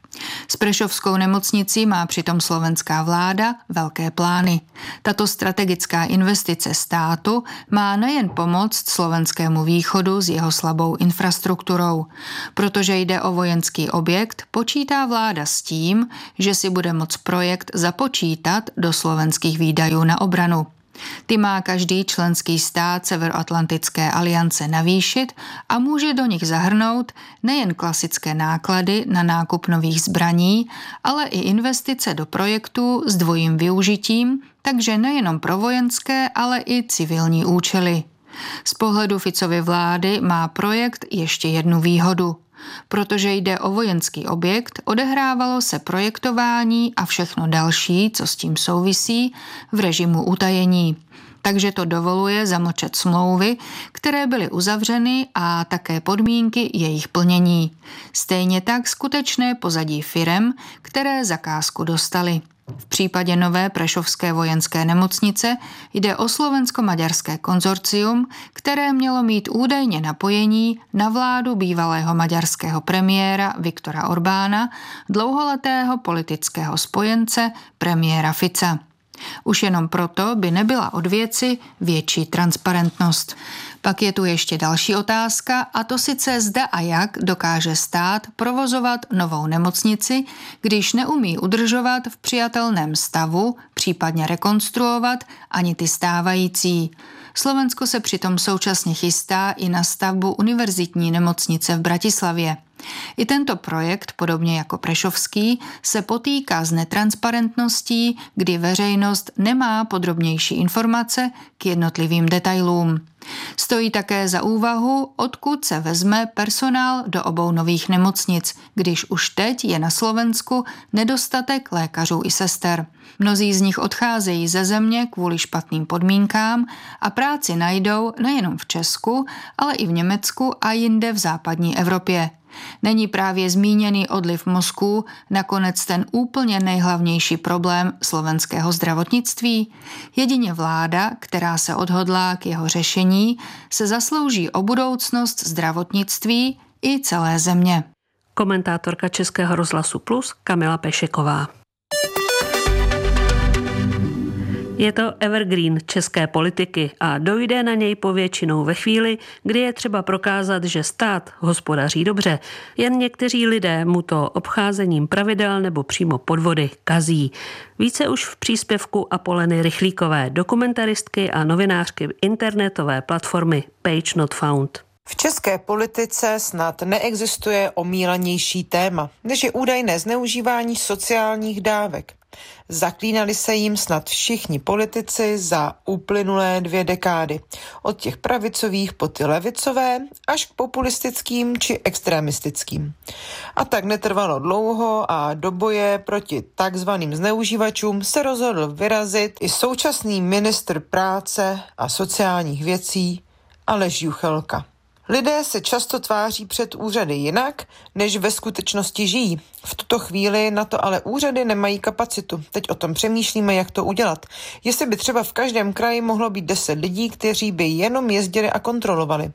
S prešovskou nemocnicí má přitom slovenská vláda velké plány. Tato strategická investice státu má nejen pomoct slovenskému východu s jeho slabou infrastrukturou. Protože jde o vojenský objekt, počítá vláda s tím, že si bude moct projekt započítat do slovenských výdajů na obranu. Ty má každý členský stát Severoatlantické aliance navýšit a může do nich zahrnout nejen klasické náklady na nákup nových zbraní, ale i investice do projektů s dvojím využitím, takže nejenom pro vojenské, ale i civilní účely. Z pohledu Ficovy vlády má projekt ještě jednu výhodu. Protože jde o vojenský objekt, odehrávalo se projektování a všechno další, co s tím souvisí, v režimu utajení. Takže to dovoluje zamlčet smlouvy, které byly uzavřeny a také podmínky jejich plnění. Stejně tak skutečné pozadí firem, které zakázku dostaly. V případě nové prešovské vojenské nemocnice jde o slovensko-maďarské konzorcium, které mělo mít údajně napojení na vládu bývalého maďarského premiéra Viktora Orbána, dlouholetého politického spojence premiéra Fica. Už jenom proto by nebyla od věci větší transparentnost. Pak je tu ještě další otázka, a to sice zda a jak dokáže stát provozovat novou nemocnici, když neumí udržovat v přijatelném stavu, případně rekonstruovat ani ty stávající. Slovensko se přitom současně chystá i na stavbu univerzitní nemocnice v Bratislavě. I tento projekt, podobně jako prešovský, se potýká s netransparentností, kdy veřejnost nemá podrobnější informace k jednotlivým detailům. Stojí také za úvahu, odkud se vezme personál do obou nových nemocnic, když už teď je na Slovensku nedostatek lékařů i sester. Mnozí z nich odcházejí ze země kvůli špatným podmínkám a práci najdou nejenom v Česku, ale i v Německu a jinde v západní Evropě. Není právě zmíněný odliv mozků nakonec ten úplně nejhlavnější problém slovenského zdravotnictví? Jedině vláda, která se odhodlá k jeho řešení, se zaslouží o budoucnost zdravotnictví i celé země. Komentátorka Českého rozhlasu Plus Kamila Pešeková. Je to evergreen české politiky a dojde na něj povětšinou ve chvíli, kdy je třeba prokázat, že stát hospodaří dobře. Jen někteří lidé mu to obcházením pravidel nebo přímo podvody kazí. Více už v příspěvku Apoleny Rychlíkové, dokumentaristky a novinářky internetové platformy Page Not Found. V české politice snad neexistuje omílanější téma, než je údajné zneužívání sociálních dávek. Zaklínali se jim snad všichni politici za uplynulé dvě dekády. Od těch pravicových po ty levicové až k populistickým či extremistickým. A tak netrvalo dlouho a do boje proti takzvaným zneužívačům se rozhodl vyrazit i současný ministr práce a sociálních věcí Aleš Juchelka. Lidé se často tváří před úřady jinak, než ve skutečnosti žijí. V tuto chvíli na to ale úřady nemají kapacitu. Teď o tom přemýšlíme, jak to udělat. Jestli by třeba v každém kraji mohlo být deset lidí, kteří by jenom jezdili a kontrolovali.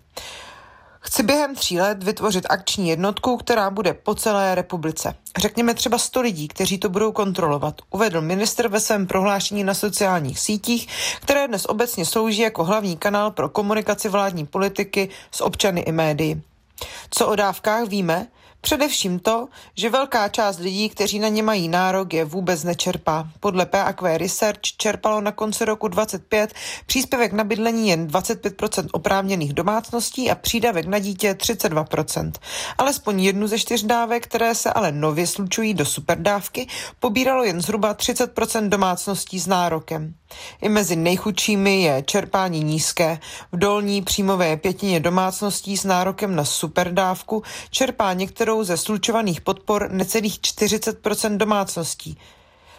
Chci během tří let vytvořit akční jednotku, která bude po celé republice. Řekněme třeba sto lidí, kteří to budou kontrolovat, uvedl ministr ve svém prohlášení na sociálních sítích, které dnes obecně slouží jako hlavní kanál pro komunikaci vládní politiky s občany i médii. Co o dávkách víme? Především to, že velká část lidí, kteří na ně mají nárok, je vůbec nečerpá. Podle P A Q Research čerpalo na konci roku dvacet pět příspěvek na bydlení jen dvacet pět procent oprávněných domácností a přídavek na dítě třicet dva procent. Alespoň jednu ze čtyř dávek, které se ale nově slučují do superdávky, pobíralo jen zhruba třicet procent domácností s nárokem. I mezi nejchudšími je čerpání nízké. V dolní příjmové pětině domácností s nárokem na superdávku čerpá některou ze slučovaných podpor necelých čtyřicet procent domácností.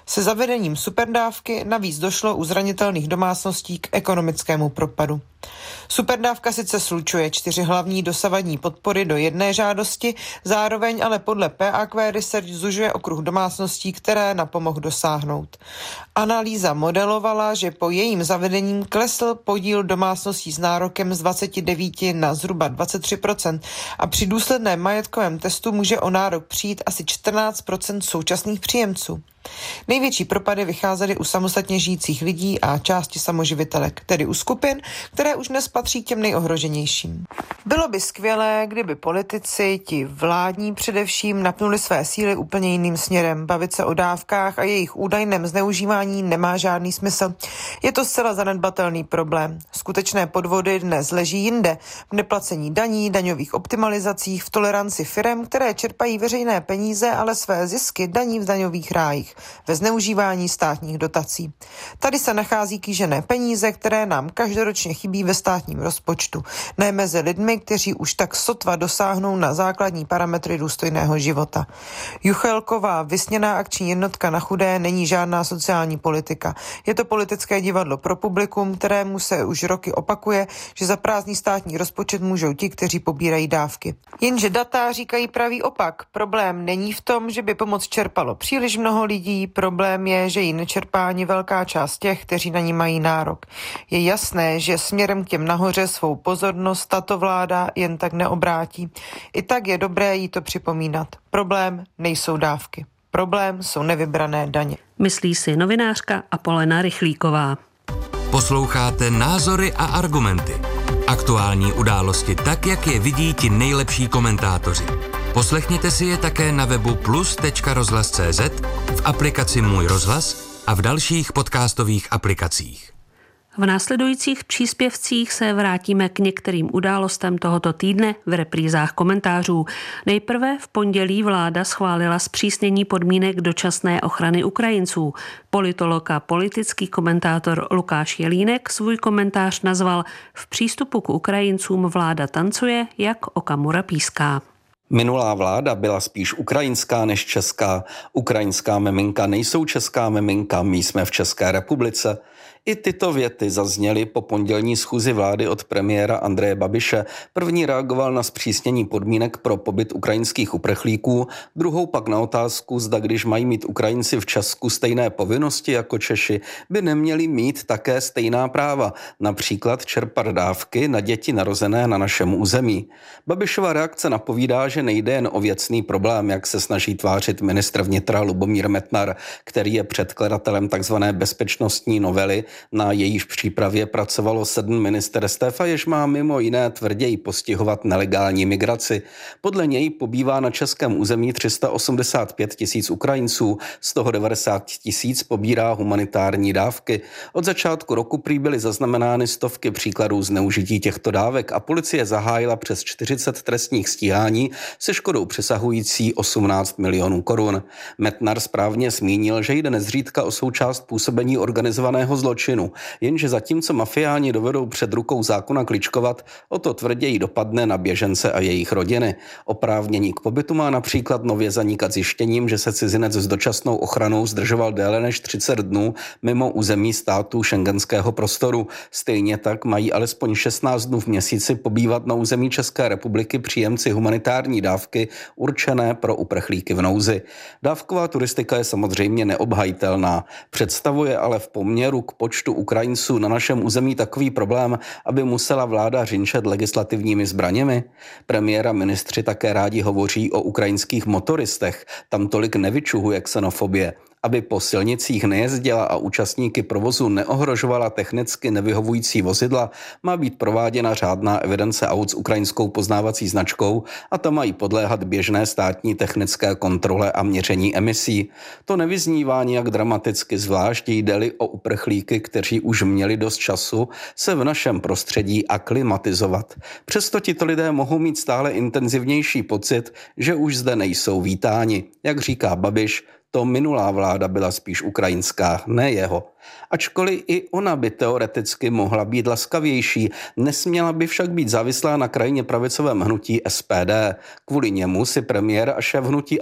Se zavedením superdávky navíc došlo u zranitelných domácností k ekonomickému propadu. Superdávka sice slučuje čtyři hlavní dosavadní podpory do jedné žádosti, zároveň ale podle P A Q Research zužuje okruh domácností, které na pomoc dosáhnout. Analýza modelovala, že po jejím zavedením klesl podíl domácností s nárokem z dvacet devět na zhruba dvacet tři procent a při důsledném majetkovém testu může o nárok přijít asi čtrnáct procent současných příjemců. Největší propady vycházely u samostatně žijících lidí a části samoživitelek, tedy u skupin, které už dnes patří těm nejohroženějším. Bylo by skvělé, kdyby politici, ti vládní především, napnuli své síly úplně jiným směrem. Bavit se o dávkách a jejich údajném zneužívání nemá žádný smysl. Je to zcela zanedbatelný problém. Skutečné podvody dnes leží jinde. V neplacení daní, daňových optimalizacích, v toleranci firem, které čerpají veřejné peníze, ale své zisky daní v daňových rájích, ve zneužívání státních dotací. Tady se nachází kýžené peníze, které nám každoročně chybí ve státním rozpočtu. Ne mezi lidmi, kteří už tak sotva dosáhnou na základní parametry důstojného života. Juchelková vysněná akční jednotka na chudé není žádná sociální politika. Je to politické divadlo pro publikum, kterému se už roky opakuje, že za prázdný státní rozpočet můžou ti, kteří pobírají dávky. Jenže data říkají pravý opak. Problém není v tom, že by pomoc čerpalo příliš mnoho lidí, problém je, že ji nečerpá ani velká část těch, kteří na ní mají nárok. Je jasné, že směrem k těm nahoře svou pozornost tato vláda jen tak neobrátí. I tak je dobré jí to připomínat. Problém nejsou dávky. Problém jsou nevybrané daně. Myslí si novinářka Apolena Rychlíková. Posloucháte Názory a argumenty. Aktuální události tak, jak je vidí ti nejlepší komentátoři. Poslechněte si je také na webu plus tečka rozhlas tečka cé zet, v aplikaci Můj rozhlas a v dalších podcastových aplikacích. V následujících příspěvcích se vrátíme k některým událostem tohoto týdne v reprízách komentářů. Nejprve v pondělí vláda schválila zpřísnění podmínek dočasné ochrany Ukrajinců. Politolog a politický komentátor Lukáš Jelínek svůj komentář nazval V přístupu k Ukrajincům vláda tancuje, jak Okamura píská. Minulá vláda byla spíš ukrajinská než česká. Ukrajinská miminka nejsou česká miminka, my jsme v České republice. I tyto věty zazněly po pondělní schůzi vlády od premiéra Andreje Babiše. První reagoval na zpřísnění podmínek pro pobyt ukrajinských uprchlíků, druhou pak na otázku, zda když mají mít Ukrajinci v Česku stejné povinnosti jako Češi, by neměli mít také stejná práva, například čerpat dávky na děti narozené na našem území. Babišova reakce napovídá, že nejde jen o věcný problém, jak se snaží tvářit ministr vnitra Lubomír Metnar, který je předkladatelem tzv. Bezpečnostní novely, na jejíž přípravě pracovalo sedm ministerstev a jež má mimo jiné tvrději postihovat nelegální migraci. Podle něj pobývá na českém území tři sta osmdesát pět tisíc Ukrajinců, z toho devadesát tisíc pobírá humanitární dávky. Od začátku roku prý byly zaznamenány stovky příkladů zneužití těchto dávek a policie zahájila přes čtyřicet trestních stíhání se škodou přesahující osmnáct milionů korun. Metnar správně zmínil, že jde nezřídka o součást působení organizovaného zločinu. Jenže zatímco mafiáni dovedou před rukou zákona kličkovat, o to tvrději dopadne na běžence a jejich rodiny. Oprávnění k pobytu má například nově zanikat zjištěním, že se cizinec s dočasnou ochranou zdržoval déle než třicet dnů mimo území států schengenského prostoru. Stejně tak mají alespoň šestnáct dnů v měsíci pobývat na území České republiky příjemci humanitární dávky určené pro uprchlíky v nouzi. Dávková turistika je samozřejmě neobhajitelná. Představuje ale v poměru k počtu Ukrajinců na našem území takový problém, aby musela vláda řinčet legislativními zbraněmi? Premiér a ministři také rádi hovoří o ukrajinských motoristech, tam tolik nevyčuhuje xenofobie. Aby po silnicích nejezdila a účastníky provozu neohrožovala technicky nevyhovující vozidla, má být prováděna řádná evidence aut s ukrajinskou poznávací značkou a ta mají podléhat běžné státní technické kontrole a měření emisí. To nevyznívá nijak dramaticky, zvlášť jde-li o uprchlíky, kteří už měli dost času se v našem prostředí aklimatizovat. Přesto tito lidé mohou mít stále intenzivnější pocit, že už zde nejsou vítáni. Jak říká Babiš, to minulá vláda byla spíš ukrajinská, ne jeho. Ačkoliv i ona by teoreticky mohla být laskavější, nesměla by však být závislá na krajně pravicovém hnutí S P D. Kvůli němu si premiér a šéf hnutí ANO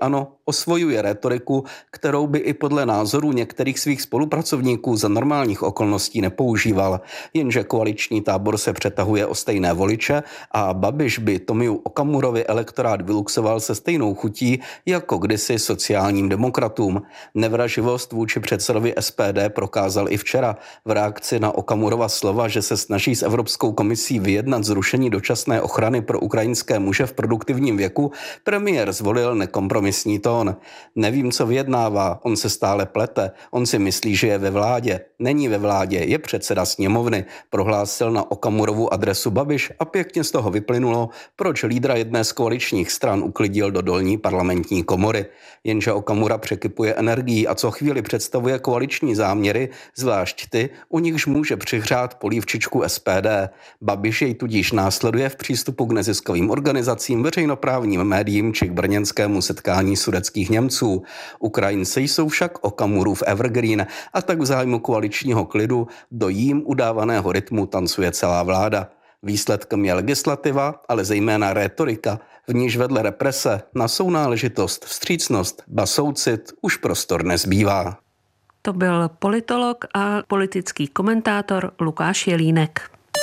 osvojuje rétoriku, kterou by i podle názorů některých svých spolupracovníků za normálních okolností nepoužíval. Jenže koaliční tábor se přetahuje o stejné voliče a Babiš by Tomiu Okamurovi elektorát vyluxoval se stejnou chutí jako kdysi sociálním demokratům. Nevraživost vůči předsedovi S P D prokázal i včera v reakci na Okamurova slova, že se snaží s Evropskou komisí vyjednat zrušení dočasné ochrany pro ukrajinské muže v produktivním věku. Premiér zvolil nekompromisní tón. Nevím, co vyjednává, on se stále plete, on si myslí, že je ve vládě. Není ve vládě, je předseda sněmovny, prohlásil na Okamurovu adresu Babiš a pěkně z toho vyplynulo, proč lídra jedné z koaličních stran uklidil do dolní parlamentní komory. Jenže Okamura překypuje energií a co chvíli představuje koaliční záměry, zvlášť ty, u nichž může přihřát polívčičku S P D. Babiš jej tudíž následuje v přístupu k neziskovým organizacím, veřejnoprávním médiím či k brněnskému setkání sudetských Němců. Ukrajinci jsou však Okamurův evergreen a tak v zájmu koaličního klidu do jím udávaného rytmu tancuje celá vláda. Výsledkem je legislativa, ale zejména rétorika, v níž vedle represe na sounáležitost, vstřícnost, ba soucit už prostor nezbývá. To byl politolog a politický komentátor Lukáš Jelínek.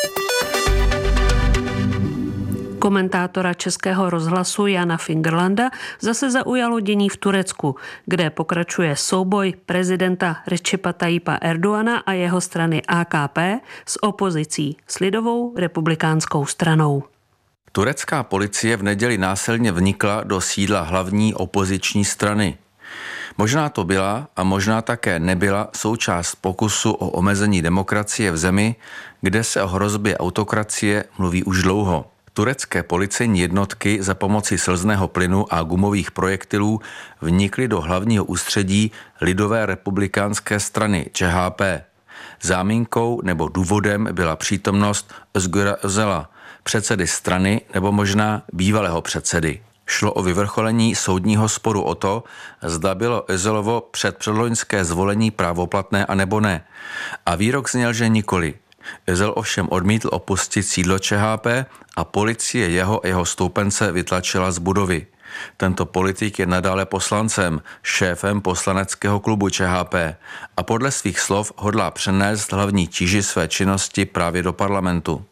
Komentátora Českého rozhlasu Jana Fingerlanda zase zaujalo dění v Turecku, kde pokračuje souboj prezidenta Recepa Tayyipa Erdogana a jeho strany A K P s opozicí, s lidovou republikánskou stranou. Turecká policie v neděli násilně vnikla do sídla hlavní opoziční strany. Možná to byla a možná také nebyla součást pokusu o omezení demokracie v zemi, kde se o hrozbě autokracie mluví už dlouho. Turecké policejní jednotky za pomoci slzného plynu a gumových projektilů vnikly do hlavního ústředí lidové republikánské strany Č H P. Záminkou nebo důvodem byla přítomnost Özgura Özala, předsedy strany nebo možná bývalého předsedy. Šlo o vyvrcholení soudního sporu o to, zda bylo Özelovo předpředloňské zvolení právoplatné a nebo ne. A výrok zněl, že nikoli. Özel ovšem odmítl opustit sídlo Č H P a policie jeho a jeho stoupence vytlačila z budovy. Tento politik je nadále poslancem, šéfem poslaneckého klubu Č H P a podle svých slov hodlá přenést hlavní tíži své činnosti právě do parlamentu.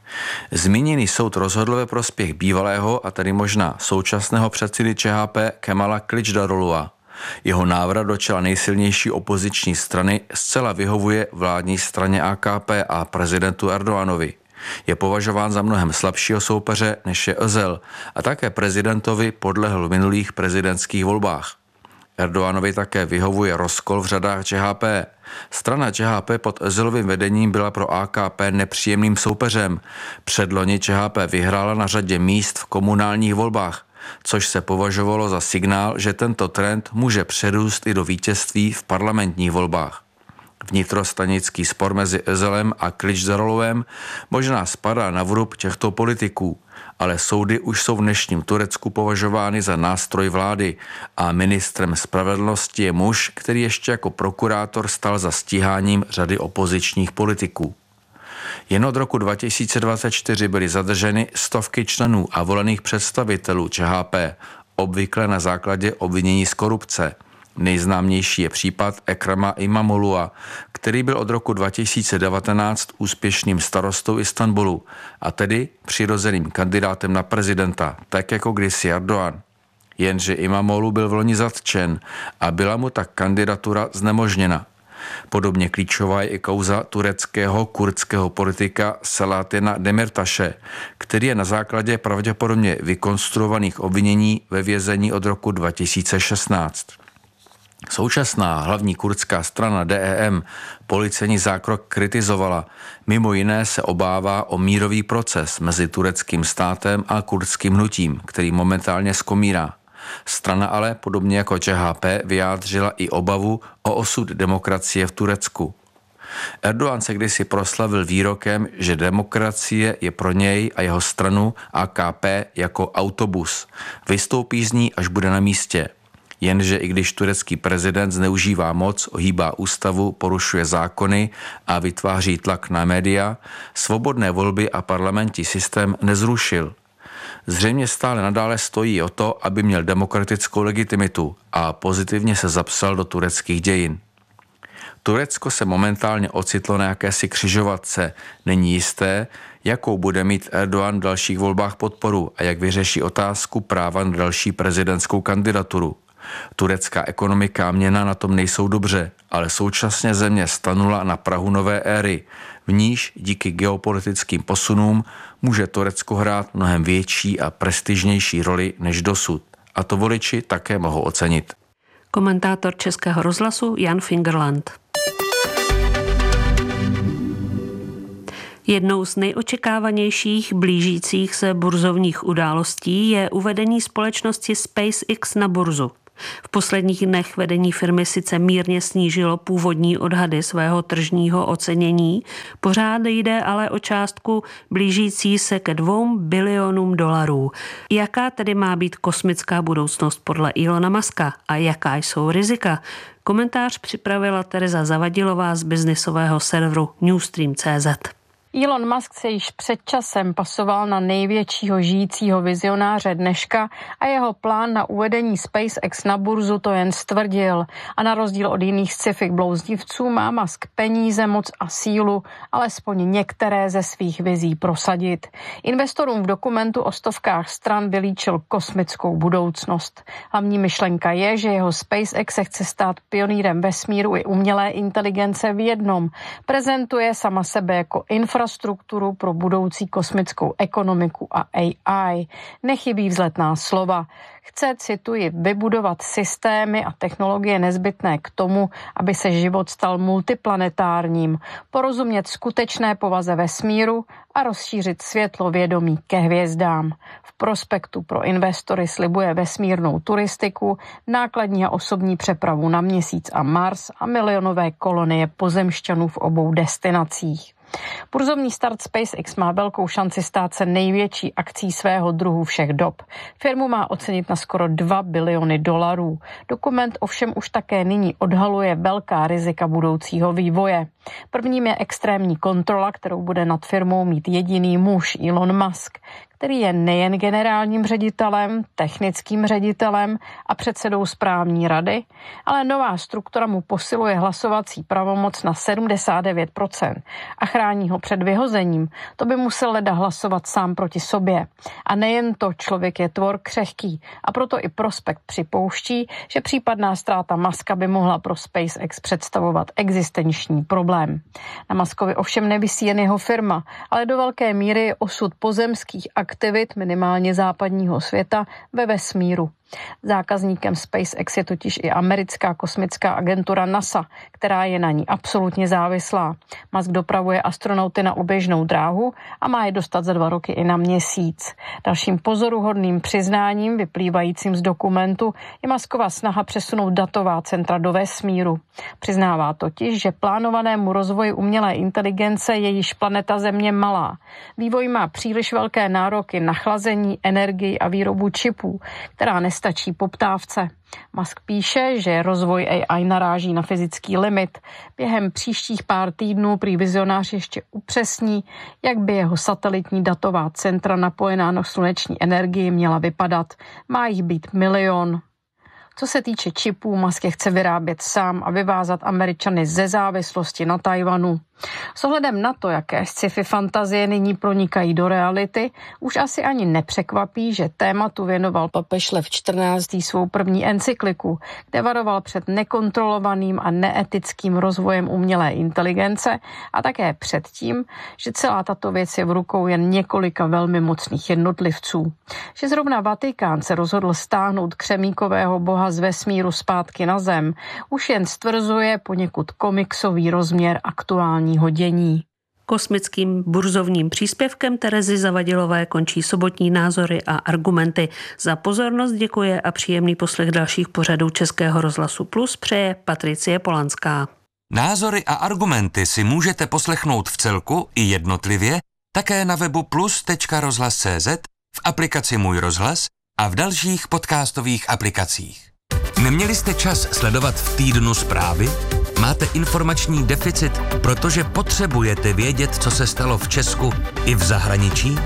Zmíněný soud rozhodl ve prospěch bývalého a tedy možná současného předsedy Č H P Kemala Kılıçdaroğlu'a. Jeho návrat do čela nejsilnější opoziční strany zcela vyhovuje vládní straně A K P a prezidentu Erdoganovi. Je považován za mnohem slabšího soupeře, než je Özel, a také prezidentovi podlehl v minulých prezidentských volbách. Erdoganovi také vyhovuje rozkol v řadách Č H P. Strana Č H P pod Özelovým vedením byla pro A K P nepříjemným soupeřem. Předloni Č H P vyhrála na řadě míst v komunálních volbách, což se považovalo za signál, že tento trend může přerůst i do vítězství v parlamentních volbách. Vnitrostanický spor mezi Özelem a Kılıçdaroğluem možná spadá na vrub těchto politiků, ale soudy už jsou v dnešním Turecku považovány za nástroj vlády a ministrem spravedlnosti je muž, který ještě jako prokurátor stal za stíháním řady opozičních politiků. Jen od roku dva tisíce dvacet čtyři byly zadrženy stovky členů a volených představitelů Č H P, obvykle na základě obvinění z korupce. Nejznámější je případ Ekrema İmamoğlu'a, který byl od roku dva tisíce devatenáct úspěšným starostou Istanbulu a tedy přirozeným kandidátem na prezidenta, tak jako kdysi Erdogan. Jenže İmamoğlu byl vloni zatčen a byla mu tak kandidatura znemožněna. Podobně klíčová je i kauza tureckého kurdského politika Selahattina Demirtaše, který je na základě pravděpodobně vykonstruovaných obvinění ve vězení od roku dva tisíce šestnáct. Současná hlavní kurdská strana D E M policejní zákrok kritizovala. Mimo jiné se obává o mírový proces mezi tureckým státem a kurdským hnutím, který momentálně skomírá. Strana ale, podobně jako Č H P, vyjádřila i obavu o osud demokracie v Turecku. Erdogan se kdysi proslavil výrokem, že demokracie je pro něj a jeho stranu A K P jako autobus. Vystoupí z ní, až bude na místě. Jenže i když turecký prezident zneužívá moc, ohýbá ústavu, porušuje zákony a vytváří tlak na média, svobodné volby a parlamentní systém nezrušil. Zřejmě stále nadále stojí o to, aby měl demokratickou legitimitu a pozitivně se zapsal do tureckých dějin. Turecko se momentálně ocitlo na jakési křižovatce. Není jisté, jakou bude mít Erdogan v dalších volbách podporu a jak vyřeší otázku práva na další prezidentskou kandidaturu. Turecká ekonomika a měna na tom nejsou dobře, ale současně země stanula na prahu nové éry, v níž díky geopolitickým posunům může Turecko hrát mnohem větší a prestižnější roli než dosud. A to voliči také mohou ocenit. Komentátor Českého rozhlasu Jan Fingerland. Jednou z nejočekávanějších blížících se burzovních událostí je uvedení společnosti SpaceX na burzu. V posledních dnech vedení firmy sice mírně snížilo původní odhady svého tržního ocenění, pořád jde ale o částku blížící se ke dvou bilionům dolarů. Jaká tedy má být kosmická budoucnost podle Elona Muska a jaká jsou rizika? Komentář připravila Tereza Zavadilová z biznisového serveru Newstream tečka cé zet. Elon Musk se již před časem pasoval na největšího žijícího vizionáře dneška a jeho plán na uvedení SpaceX na burzu to jen stvrdil. A na rozdíl od jiných sci-fi blouznivců má Musk peníze, moc a sílu, alespoň některé ze svých vizí prosadit. Investorům v dokumentu o stovkách stran vylíčil kosmickou budoucnost. Hlavní myšlenka je, že jeho SpaceX se chce stát pionýrem vesmíru i umělé inteligence v jednom. Prezentuje sama sebe jako infrastrukturu infrastrukturu pro budoucí kosmickou ekonomiku a A I. Nechybí vzletná slova. Chce, cituji, vybudovat systémy a technologie nezbytné k tomu, aby se život stal multiplanetárním, porozumět skutečné povaze vesmíru a rozšířit světlovědomí ke hvězdám. V prospektu pro investory slibuje vesmírnou turistiku, nákladní a osobní přepravu na Měsíc a Mars a milionové kolonie pozemšťanů v obou destinacích. Burzovní start SpaceX má velkou šanci stát se největší akcí svého druhu všech dob. Firmu má ocenit na skoro dva biliony dolarů. Dokument ovšem už také nyní odhaluje velká rizika budoucího vývoje. Prvním je extrémní kontrola, kterou bude nad firmou mít jediný muž Elon Musk, který je nejen generálním ředitelem, technickým ředitelem a předsedou správní rady, ale nová struktura mu posiluje hlasovací pravomoc na sedmdesát devět procent a chrání ho před vyhozením. To by musel leda hlasovat sám proti sobě. A nejen to, člověk je tvor křehký a proto i prospekt připouští, že případná ztráta Muska by mohla pro SpaceX představovat existenční problém. Na Muskovi ovšem nevisí jen jeho firma, ale do velké míry je osud pozemských aktivit minimálně západního světa ve vesmíru. Zákazníkem SpaceX je totiž i americká kosmická agentura NASA, která je na ní absolutně závislá. Musk dopravuje astronauty na oběžnou dráhu a má je dostat za dva roky i na Měsíc. Dalším pozoruhodným přiznáním vyplývajícím z dokumentu je Muskova snaha přesunout datová centra do vesmíru. Přiznává totiž, že plánovanému rozvoji umělé inteligence je již planeta Země malá. Vývoj má příliš velké nároky na chlazení, energii a výrobu čipů, která nestačí poptávce. Musk píše, že rozvoj A I naráží na fyzický limit. Během příštích pár týdnů prý vizionář ještě upřesní, jak by jeho satelitní datová centra napojená na sluneční energii měla vypadat. Má jich být milion. Co se týče čipů, Musk je chce vyrábět sám a vyvázat Američany ze závislosti na Tajvanu. S ohledem na to, jaké sci-fi fantazie nyní pronikají do reality, už asi ani nepřekvapí, že tématu věnoval papež Lev čtrnáctý svou první encykliku, kde varoval před nekontrolovaným a neetickým rozvojem umělé inteligence a také před tím, že celá tato věc je v rukou jen několika velmi mocných jednotlivců. Že zrovna Vatikán se rozhodl stáhnout křemíkového boha z vesmíru zpátky na zem, už jen stvrzuje poněkud komiksový rozměr aktuální dění. Kosmickým burzovním příspěvkem Terezy Zavadilové končí sobotní názory a argumenty. Za pozornost děkuje a příjemný poslech dalších pořadů Českého rozhlasu Plus přeje Patricie Polanská. Názory a argumenty si můžete poslechnout v celku i jednotlivě také na webu plus tečka rozhlas tečka cé zet, v aplikaci Můj rozhlas a v dalších podcastových aplikacích. Neměli jste čas sledovat v týdnu zprávy? Máte informační deficit, protože potřebujete vědět, co se stalo v Česku i v zahraničí?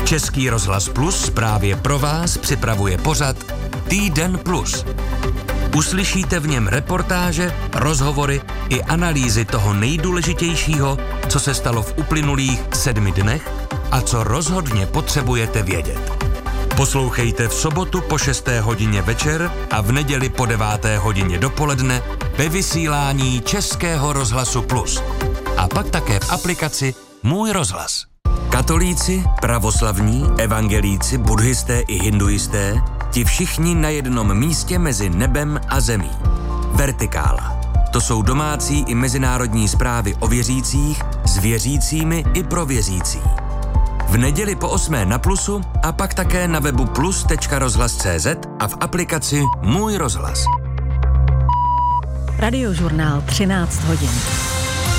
Český rozhlas Plus právě pro vás připravuje pořad Týden Plus. Uslyšíte v něm reportáže, rozhovory i analýzy toho nejdůležitějšího, co se stalo v uplynulých sedmi dnech a co rozhodně potřebujete vědět. Poslouchejte v sobotu po šesté hodině večer a v neděli po deváté hodině dopoledne ve vysílání Českého rozhlasu Plus. A pak také v aplikaci Můj rozhlas. Katolíci, pravoslavní, evangelíci, buddhisté i hinduisté, ti všichni na jednom místě mezi nebem a zemí. Vertikála. To jsou domácí i mezinárodní zprávy o věřících, s věřícími i pro věřící. V neděli po osmé na Plusu a pak také na webu plus tečka rozhlas tečka cé zet a v aplikaci Můj rozhlas. Radiožurnál třináct hodin.